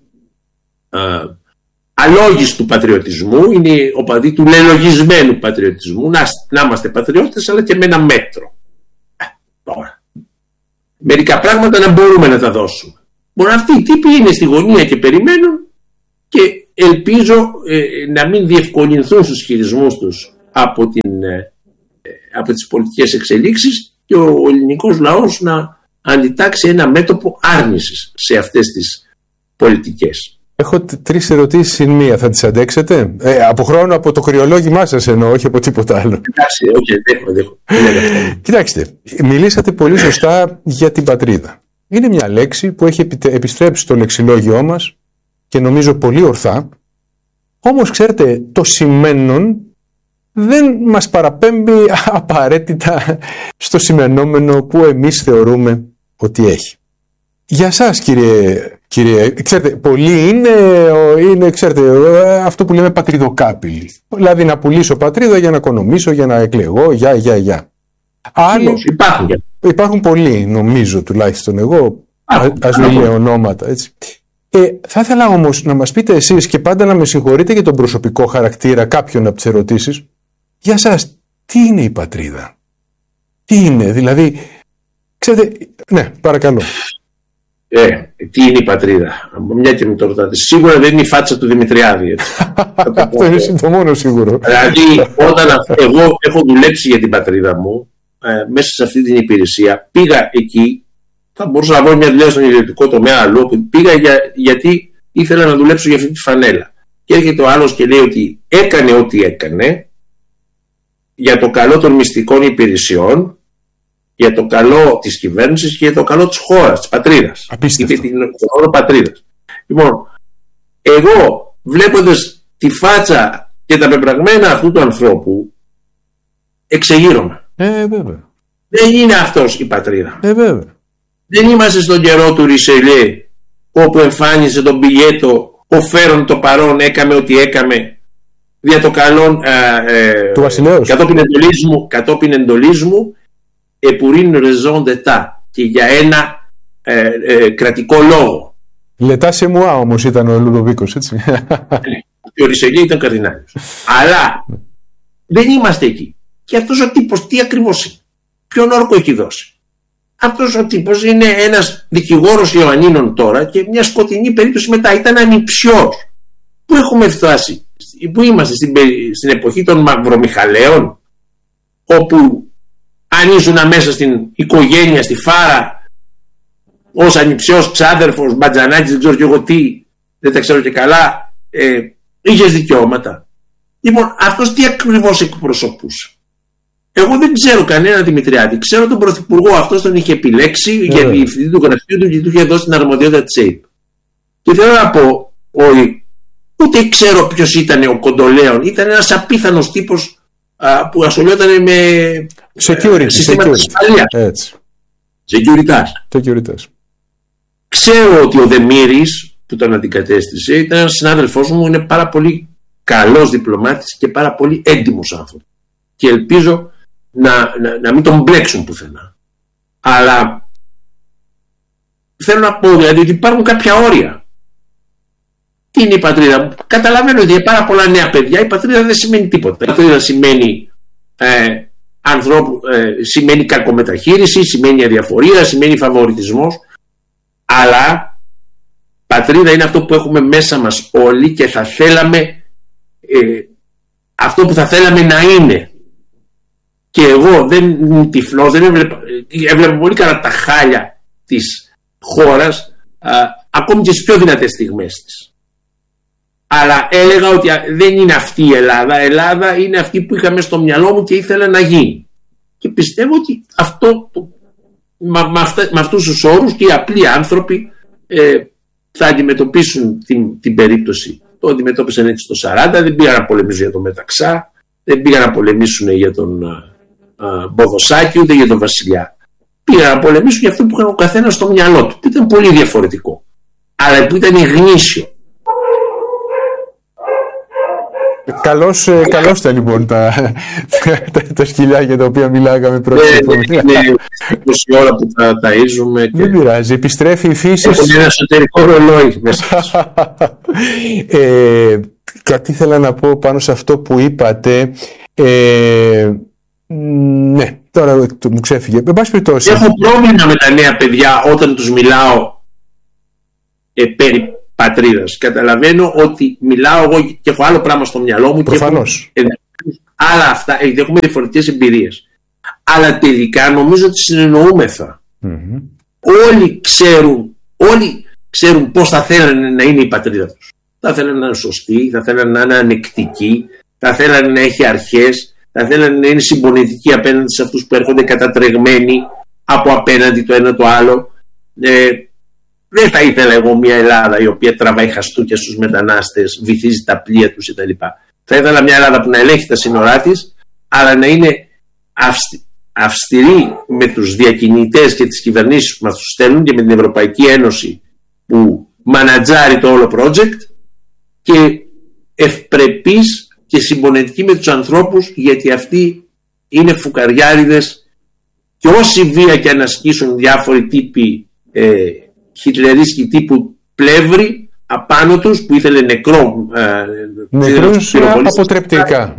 αλόγιστου πατριωτισμού. Είναι οπαδοί του λελογισμένου πατριωτισμού, να είμαστε πατριώτες, αλλά και με ένα μέτρο. Τώρα, μερικά πράγματα να μπορούμε να τα δώσουμε. Μόνο αυτοί οι τύποι είναι στη γωνία και περιμένουν, και ελπίζω να μην διευκολυνθούν στους χειρισμούς τους από τις πολιτικές εξελίξεις και ο ελληνικός λαός να αντιτάξει ένα μέτωπο άρνησης σε αυτές τις πολιτικές. Έχω 3 ερωτήσεις συν μία. Θα τις αντέξετε? Από χρόνο, από το κρυολόγημά σας εννοώ, όχι από τίποτα άλλο. Εντάξει, δέχομαι. Κοιτάξτε, μιλήσατε πολύ σωστά για την πατρίδα. Είναι μια λέξη που έχει επιστρέψει στο λεξιλόγιό μας και νομίζω πολύ ορθά. Όμως, ξέρετε, το σημαίνον δεν μας παραπέμπει απαραίτητα στο σημενόμενο που εμείς θεωρούμε ότι έχει. Για σας, κύριε, ξέρετε, πολλοί είναι, ξέρετε, αυτό που λέμε πατριδοκάπηλοι. Δηλαδή να πουλήσω πατρίδα για να οικονομήσω, για να εκλεγώ, για. Άλλοι υπάρχουν πολλοί, νομίζω, τουλάχιστον εγώ, ας μην λέω ονόματα, έτσι. Θα ήθελα όμως να μας πείτε εσείς, και πάντα να με συγχωρείτε για τον προσωπικό χαρακτήρα κάποιων από τις ερωτήσεις, για σας, τι είναι η πατρίδα? Τι είναι, δηλαδή, ξέρετε, ναι, παρακαλώ. Τι είναι η πατρίδα? Μια και με το ρωτάτε. Σίγουρα δεν είναι η φάτσα του Δημητριάδη. Αυτό είναι το μόνο σίγουρο. Δηλαδή, όταν εγώ έχω δουλέψει για την πατρίδα μου, μέσα σε αυτή την υπηρεσία, πήγα εκεί, θα μπορούσα να βρω μια δουλειά στον ιδιωτικό τομέα αλλού, πήγα γιατί ήθελα να δουλέψω για αυτή τη φανέλα. Και έρχεται ο άλλος και λέει ότι έκανε ό,τι έκανε για το καλό των μυστικών υπηρεσιών, για το καλό της κυβέρνησης και για το καλό της χώρας, της πατρίδας. Απίστευτο. Την όρο πατρίδας. Λοιπόν, εγώ βλέποντας τη φάτσα και τα πεπραγμένα αυτού του ανθρώπου, εξεγείρομαι. Βέβαια. Δεν είναι αυτός η πατρίδα. Βέβαια. Δεν είμαστε στον καιρό του Ρισελιέ, όπου εμφάνισε τον πιλιέτο, ο φέρον το παρόν, έκαμε ό,τι έκαμε, δια το καλό του βασιλέως. Κατόπιν εντολής μου, επουρήν raison d'état, και για ένα κρατικό λόγο. Λετά σε μουά όμως ήταν ο Λουδοβίκος, έτσι. Και ο Ρισελιέ ήταν καρδινάλιος. Αλλά δεν είμαστε εκεί. Και αυτός ο τύπος τι ακριβώς είναι? Ποιον όρκο έχει δώσει? Αυτός ο τύπος είναι ένας δικηγόρος Ιωαννίνων τώρα και μια σκοτεινή περίπτωση μετά. Ήταν ανιψιός. Πού έχουμε φτάσει? Πού είμαστε? Στην εποχή των Μαυρομιχαλαίων, όπου αν ήσουν μέσα στην οικογένεια, στη Φάρα, ως ανιψιός, ξάδερφος, μπατζανάκης, δεν ξέρω και εγώ τι, δεν τα ξέρω και καλά, είχες δικαιώματα. Λοιπόν, αυτός τι ακριβώς εκπροσωπούσε? Εγώ δεν ξέρω κανένα Δημητριάδη. Ξέρω τον πρωθυπουργό, αυτός τον είχε επιλέξει για διευθυντή του γραφείου του και του είχε δώσει την αρμοδιότητα της ΑΕΠ. Και θέλω να πω ότι ούτε ξέρω ποιος ήταν ο Κοντολέων. Ήταν ένας απίθανος τύπος που ασχολιόταν με συστήματα ασφαλείας. Securitas. Ξέρω ότι ο Δεμήρης που τον αντικατέστησε ήταν ένας συνάδελφός μου, είναι πάρα πολύ καλός διπλωμάτης και πάρα πολύ έντιμος άνθρωπος. Και ελπίζω να μην τον μπλέξουν πουθενά. Αλλά θέλω να πω δηλαδή ότι υπάρχουν κάποια όρια. Τι είναι η πατρίδα μου? Καταλαβαίνω ότι για πάρα πολλά νέα παιδιά η πατρίδα δεν σημαίνει τίποτα. Η πατρίδα σημαίνει σημαίνει κακομεταχείριση, σημαίνει αδιαφορία, σημαίνει φαβοριτισμός. Αλλά πατρίδα είναι αυτό που έχουμε μέσα μας όλοι και θα θέλαμε αυτό που θα θέλαμε να είναι. Και εγώ δεν ήμουν τυφλός, δεν έβλεπα πολύ καλά τα χάλια της χώρας, ακόμη και στις πιο δυνατές στιγμές της. Αλλά έλεγα ότι δεν είναι αυτή η Ελλάδα. Ελλάδα είναι αυτή που είχα μέσα στο μυαλό μου και ήθελα να γίνει. Και πιστεύω ότι με αυτούς τους όρους και οι απλοί άνθρωποι θα αντιμετωπίσουν την περίπτωση. Το αντιμετώπισαν έτσι το 40, δεν πήγαν να πολεμήσουν για τον Μεταξά, δεν πήγαν να πολεμήσουν για τον Μποδοσάκη ούτε για τον Βασιλιά. Πήγαν να πολεμήσουν για αυτό που είχαν ο καθένας στο μυαλό του, που ήταν πολύ διαφορετικό, αλλά που ήταν γνήσιο. Καλώς τα λοιπόν τα σκυλιά για τα οποία μιλάγαμε πρώτα. Είναι 20 ώρα που τα ταΐζουμε. Δεν πειράζει, επιστρέφει η φύση. Έχουν ένα εσωτερικό ρολόι μέσα. Κάτι ήθελα να πω πάνω σε αυτό που είπατε. Ναι, τώρα μου ξέφυγε. Έχω πρόβλημα με τα νέα παιδιά όταν τους μιλάω περί πατρίδας. Καταλαβαίνω ότι μιλάω εγώ και έχω άλλο πράγμα στο μυαλό μου. Προφανώς. Και άλλα αυτά, έχουμε διαφορετικές εμπειρίες. Αλλά τελικά νομίζω ότι συνεννοούμεθα. Όλοι ξέρουν πώς θα θέλανε να είναι η πατρίδα τους. Θα θέλανε να είναι σωστή, θα θέλανε να είναι ανεκτική, θα θέλανε να έχει αρχές, θα θέλανε να είναι συμπονητική απέναντι σε αυτούς που έρχονται κατατρεγμένοι από απέναντι το ένα το άλλο. Δεν θα ήθελα εγώ μια Ελλάδα η οποία τραβάει χαστούκια στους μετανάστες, βυθίζει τα πλοία τους κτλ. Θα ήθελα μια Ελλάδα που να ελέγχει τα σύνορά της, αλλά να είναι αυστηρή με τους διακινητές και τις κυβερνήσεις που μας τους στέλνουν και με την Ευρωπαϊκή Ένωση που μανατζάρει το όλο project, και ευπρεπής και συμπονετική με τους ανθρώπους, γιατί αυτοί είναι φουκαριάριδες και όση βία και αν ασκήσουν διάφοροι τύποι χιτλερίσκοι τύπου Πλεύρη απάνω τους που ήθελε νεκρούς αποτρεπτικά.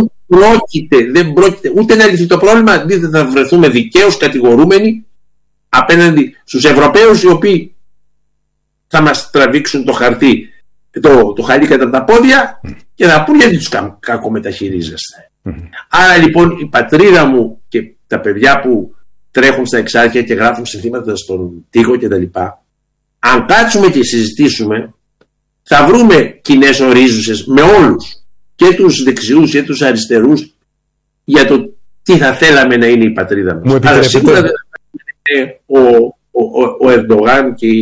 Δεν πρόκειται ούτε να λυθεί το πρόβλημα, αντίθετα θα βρεθούμε δικαίως κατηγορούμενοι απέναντι στους Ευρωπαίους, οι οποίοι θα μας τραβήξουν το χαρτί, το χαλί κατά τα πόδια και θα πούν γιατί τους κακομεταχειρίζεστε. Άρα λοιπόν η πατρίδα μου και τα παιδιά που τρέχουν στα εξάρχεια και γράφουν συνθήματα στον τοίχο κτλ., αν κάτσουμε και συζητήσουμε, θα βρούμε κοινές ορίζουσες με όλους, και τους δεξιούς και τους αριστερούς, για το τι θα θέλαμε να είναι η πατρίδα μας. Αλλά σίγουρα δεν θα είναι ο Ερντογάν και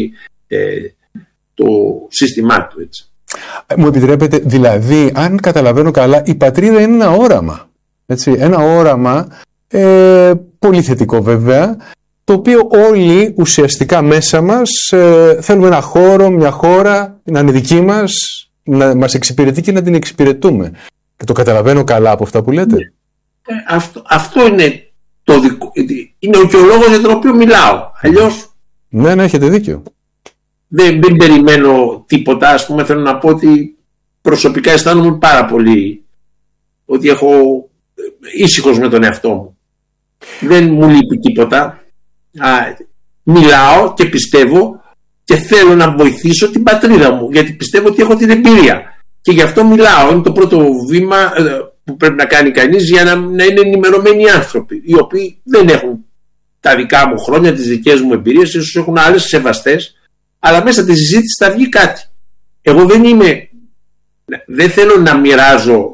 το σύστημά του, έτσι. Μου επιτρέπετε, δηλαδή, αν καταλαβαίνω καλά, η πατρίδα είναι ένα όραμα. Έτσι, ένα όραμα πολύ θετικό βέβαια, το οποίο όλοι ουσιαστικά μέσα μας θέλουμε ένα χώρο, μια χώρα να είναι δική μας, να μας εξυπηρετεί και να την εξυπηρετούμε. Και το καταλαβαίνω καλά από αυτά που λέτε. Αυτό είναι το δικό, είναι και ο λόγος για τον οποίο μιλάω. Αλλιώς ναι, έχετε δίκιο. Δεν περιμένω τίποτα. Ας πούμε, θέλω να πω ότι προσωπικά αισθάνομαι πάρα πολύ ότι έχω ήσυχος με τον εαυτό μου. Δεν μου λείπει τίποτα. Μιλάω και πιστεύω και θέλω να βοηθήσω την πατρίδα μου, γιατί πιστεύω ότι έχω την εμπειρία και γι' αυτό μιλάω. Είναι το πρώτο βήμα που πρέπει να κάνει κανείς για να είναι ενημερωμένοι άνθρωποι, οι οποίοι δεν έχουν τα δικά μου χρόνια, τις δικές μου εμπειρίες, ίσως έχουν άλλες σεβαστές, αλλά μέσα στη συζήτηση θα βγει κάτι. Εγώ δεν θέλω να μοιράζω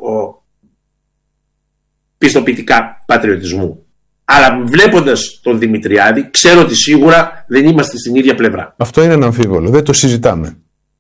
πιστοποιητικά πατριωτισμού. Αλλά βλέποντας τον Δημητριάδη, ξέρω ότι σίγουρα δεν είμαστε στην ίδια πλευρά. Αυτό είναι αναμφίβολο, δεν το συζητάμε.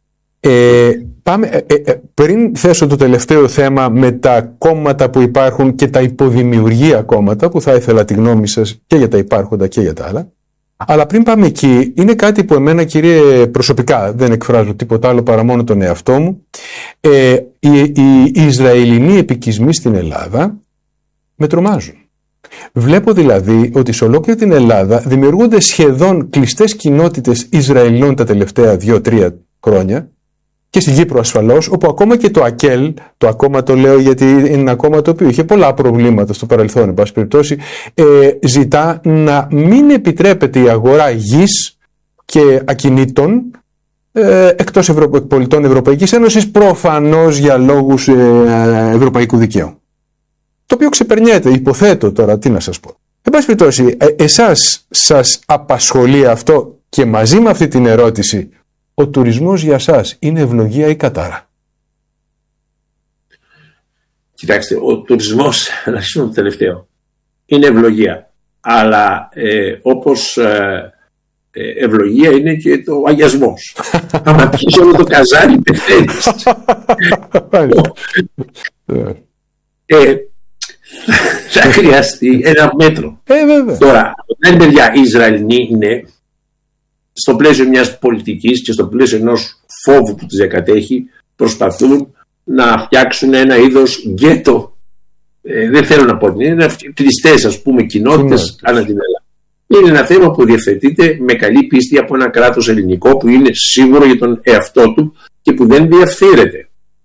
Πριν θέσω το τελευταίο θέμα με τα κόμματα που υπάρχουν και τα υποδημιουργία κόμματα, που θα ήθελα τη γνώμη σας και για τα υπάρχοντα και για τα άλλα. Αλλά πριν πάμε εκεί, είναι κάτι που εμένα, κύριε, προσωπικά δεν εκφράζω τίποτα άλλο παρά μόνο τον εαυτό μου. Οι Ισραηλινοί επικισμοί στην Ελλάδα με τρομάζουν. Βλέπω δηλαδή ότι σε ολόκληρη την Ελλάδα δημιουργούνται σχεδόν κλειστές κοινότητες Ισραηλινών τα τελευταία 2-3 χρόνια, και στην Κύπρο ασφαλώς, όπου ακόμα και το ΑΚΕΛ, το ακόμα το λέω γιατί είναι ένα κόμμα το οποίο είχε πολλά προβλήματα στο παρελθόν, εν πάση περιπτώσει, ζητά να μην επιτρέπεται η αγορά γης και ακινήτων εκτός πολιτών Ευρωπαϊκής Ένωσης, προφανώς για λόγους ευρωπαϊκού δικαίου. Το οποίο ξεπερνιέται, υποθέτω τώρα, τι να σας πω. Εν πάση περιπτώσει, εσάς σας απασχολεί αυτό, και μαζί με αυτή την ερώτηση, ο τουρισμός για σας είναι ευλογία ή κατάρα? Κοιτάξτε, ο τουρισμός, να αρχίσουμε το τελευταίο, είναι ευλογία. Αλλά όπως ευλογία είναι και το αγιασμός. Άμα πεις όλο το καζάνι, πεθαίνεις. Θα χρειαστεί ένα μέτρο. Τώρα, δεν είναι παιδιά, οι Ισραηλινοί είναι στο πλαίσιο μιας πολιτικής και στο πλαίσιο ενός φόβου που τους διακατέχει, προσπαθούν να φτιάξουν ένα είδος γκέτο. Δεν θέλω να πω ότι είναι κλειστές, ας πούμε, κοινότητες ανά την Ελλάδα. Είναι ένα θέμα που διευθετείται με καλή πίστη από ένα κράτος ελληνικό που είναι σίγουρο για τον εαυτό του και που δεν διαφθείρεται.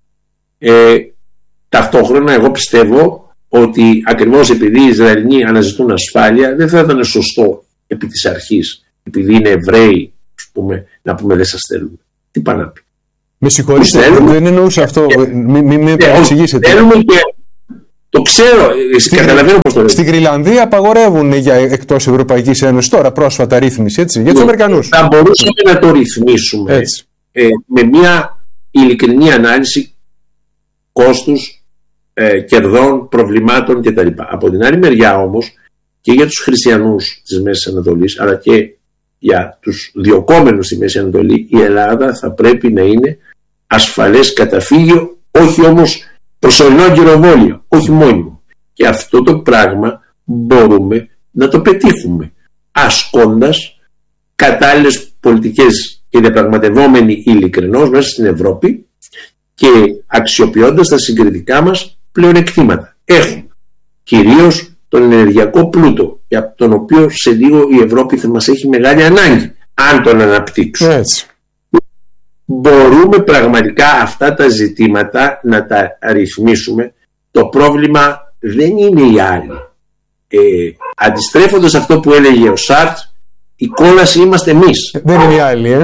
Ταυτόχρονα εγώ πιστεύω ότι ακριβώς επειδή οι Ισραηλινοί αναζητούν ασφάλεια, δεν θα ήταν σωστό επί της αρχής, επειδή είναι Εβραίοι, να πούμε δεν σας θέλουμε. Τι πάνε να πει? Με συγχωρείτε, δεν εννοούσα αυτό. Μην με εξηγήσετε. Το ξέρω, καταλαβαίνω πώς το λέω. Στην Γροιλανδία απαγορεύουν για εκτός Ευρωπαϊκής Ένωσης τώρα πρόσφατα ρύθμιση, έτσι, για τους Αμερικανούς. Θα μπορούσαμε να το ρυθμίσουμε με μια ειλικρινή ανάλυση κόστους, κερδών, προβλημάτων κτλ. Από την άλλη μεριά όμως, και για τους χριστιανούς της Μέσης Ανατολής, αλλά και για τους διοκόμενους στη Μέση Ανατολή, η Ελλάδα θα πρέπει να είναι ασφαλές καταφύγιο, όχι όμως προσωρινό γυροβόλιο, όχι μόνιμο. Και αυτό το πράγμα μπορούμε να το πετύχουμε ασκώντας κατάλληλες πολιτικές και διαπραγματευόμενοι ειλικρινώς μέσα στην Ευρώπη και αξιοποιώντας τα συγκριτικά μας πλεονεκτήματα. Έχουμε κυρίως τον ενεργειακό πλούτο, για τον οποίο σε λίγο η Ευρώπη θα μας έχει μεγάλη ανάγκη, αν τον αναπτύξουμε. Έτσι. Μπορούμε πραγματικά αυτά τα ζητήματα να τα ρυθμίσουμε. Το πρόβλημα δεν είναι οι άλλοι. Αντιστρέφοντας αυτό που έλεγε ο Σάρτ, η κόλαση είμαστε εμείς. Δεν είναι οι άλλοι,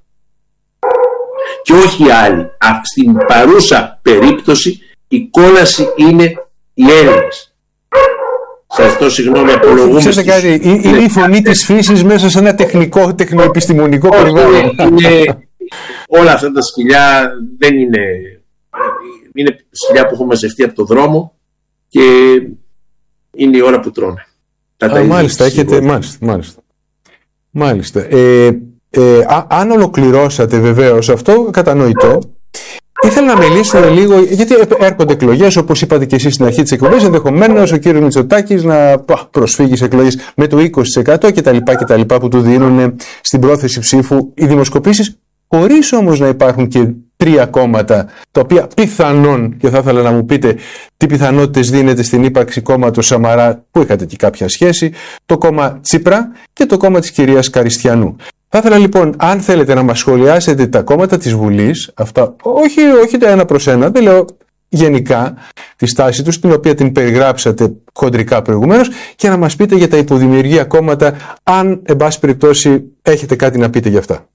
Και όχι οι άλλοι. Στην παρούσα περίπτωση η κόλαση είναι οι Έλληνες. Σας το συγγνώμη, απολογούμε. Ξέρετε κάτι, είναι η φωνή της φύσης μέσα σε ένα τεχνοεπιστημονικό περιβάλλον. Όλα αυτά τα σκυλιά δεν είναι σκυλιά που έχουν μαζευτεί από το δρόμο και είναι η ώρα που τρώνε. Μάλιστα, έχετε, μάλιστα. Αν ολοκληρώσατε βεβαίως αυτό, κατανοητό, ήθελα να μιλήσουμε λίγο, γιατί έρχονται εκλογές, όπως είπατε και εσείς στην αρχή της εκπομπής, ενδεχομένως ο κύριος Μητσοτάκης να προσφύγει σε εκλογές με το 20% κτλ. Που του δίνουν στην πρόθεση ψήφου οι δημοσκοπήσεις, χωρίς όμως να υπάρχουν και 3 κόμματα, τα οποία πιθανόν, και θα ήθελα να μου πείτε τι πιθανότητες δίνεται στην ύπαρξη κόμματος Σαμαρά, που είχατε και κάποια σχέση, το κόμμα Τσίπρα και το κόμμα της κυρίας Καριστιανού. Θα ήθελα λοιπόν, αν θέλετε να μας σχολιάσετε τα κόμματα της Βουλής, αυτά, όχι το ένα προς ένα, δεν λέω γενικά τη στάση τους, την οποία την περιγράψατε χοντρικά προηγουμένως, και να μας πείτε για τα υποδημιουργία κόμματα, αν εν πάση περιπτώσει έχετε κάτι να πείτε για αυτά.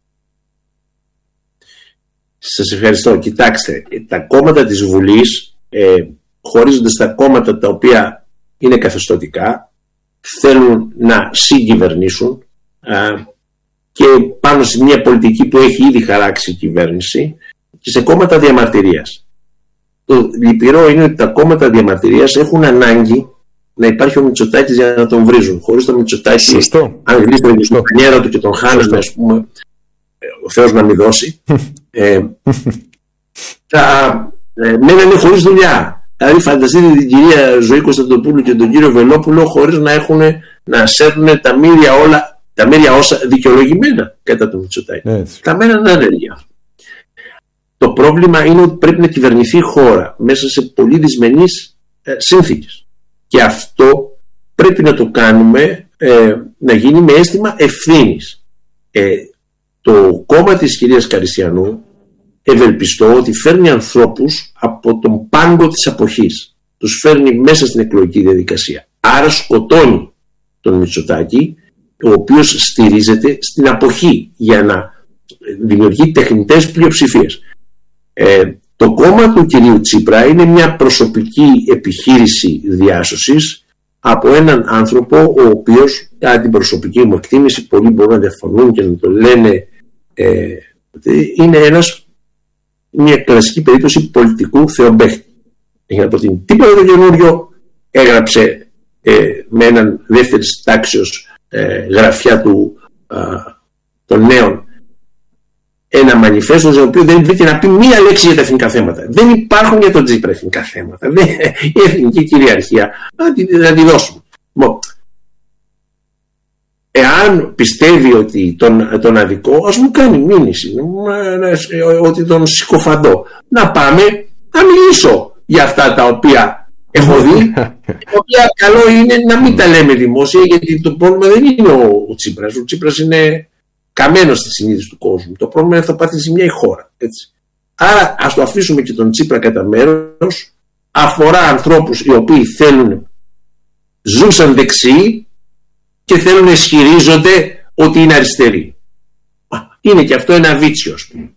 Σας ευχαριστώ. Κοιτάξτε, τα κόμματα της Βουλής χωρίζονται στα κόμματα τα οποία είναι καθεστωτικά, θέλουν να συγκυβερνήσουν και πάνω σε μια πολιτική που έχει ήδη χαράξει η κυβέρνηση, και σε κόμματα διαμαρτυρίας. Το λυπηρό είναι ότι τα κόμματα διαμαρτυρίας έχουν ανάγκη να υπάρχει ο Μητσοτάκης για να τον βρίζουν. Χωρίς τον Μητσοτάκη, αν γλίστρωνε στον πανιέρα του και τον χάνανε, ας πούμε, ο Θεός να μην δώσει, θα μένανε χωρίς δουλειά. Δηλαδή φανταστείτε την κυρία Ζωή Κωνσταντοπούλου και τον κύριο Βελόπουλο χωρίς να σέρνουν τα μύρια όσα δικαιολογημένα κατά το Μητσοτάκη. Θα μένανε άνεργοι. Το πρόβλημα είναι ότι πρέπει να κυβερνηθεί η χώρα μέσα σε πολύ δυσμενείς συνθήκες. Και αυτό πρέπει να το κάνουμε να γίνει με αίσθημα ευθύνης. Το κόμμα της κυρίας Καριστιανού ευελπιστώ ότι φέρνει ανθρώπους από τον πάγκο της αποχής. Τους φέρνει μέσα στην εκλογική διαδικασία. Άρα σκοτώνει τον Μητσοτάκη, ο οποίος στηρίζεται στην αποχή για να δημιουργεί τεχνητές πλειοψηφίες. Το κόμμα του κυρίου Τσίπρα είναι μια προσωπική επιχείρηση διάσωσης από έναν άνθρωπο ο οποίος, κατά την προσωπική μου εκτίμηση, πολλοί μπορούν να διαφωνούν και να το λένε, είναι μια κλασική περίπτωση πολιτικού θεομπαίχτη. Έχει να προτείνει τίποτα το καινούριο, έγραψε με έναν δεύτερης τάξεως γραφιά των νέων ένα μανιφέστο στο οποίο δεν βρήκε να πει μία λέξη για τα εθνικά θέματα. Δεν υπάρχουν για τον Τσίπρα εθνικά θέματα. Η εθνική κυριαρχία να τη δώσουμε. Εάν πιστεύει ότι τον αδικό, ας μου κάνει μήνυση ότι τον συκοφαντώ. Να πάμε να μιλήσω για αυτά τα οποία έχω δει, τα οποία καλό είναι να μην τα λέμε δημόσια, γιατί το πρόβλημα δεν είναι ο Τσίπρας. Ο Τσίπρας είναι καμένος στη συνείδηση του κόσμου. Το πρόβλημα είναι θα πάθει ζημιά η χώρα. Έτσι. Άρα ας το αφήσουμε και τον Τσίπρα κατά μέρος. Αφορά ανθρώπους οι οποίοι ζουν σαν δεξιοί και θέλουν να ισχυρίζονται ότι είναι αριστεροί. Είναι και αυτό ένα βίτσιο, ας πούμε.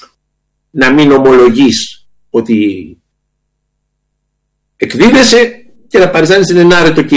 Να μην ομολογείς ότι εκδίδεσαι και να παριστάνει στην ενάρετο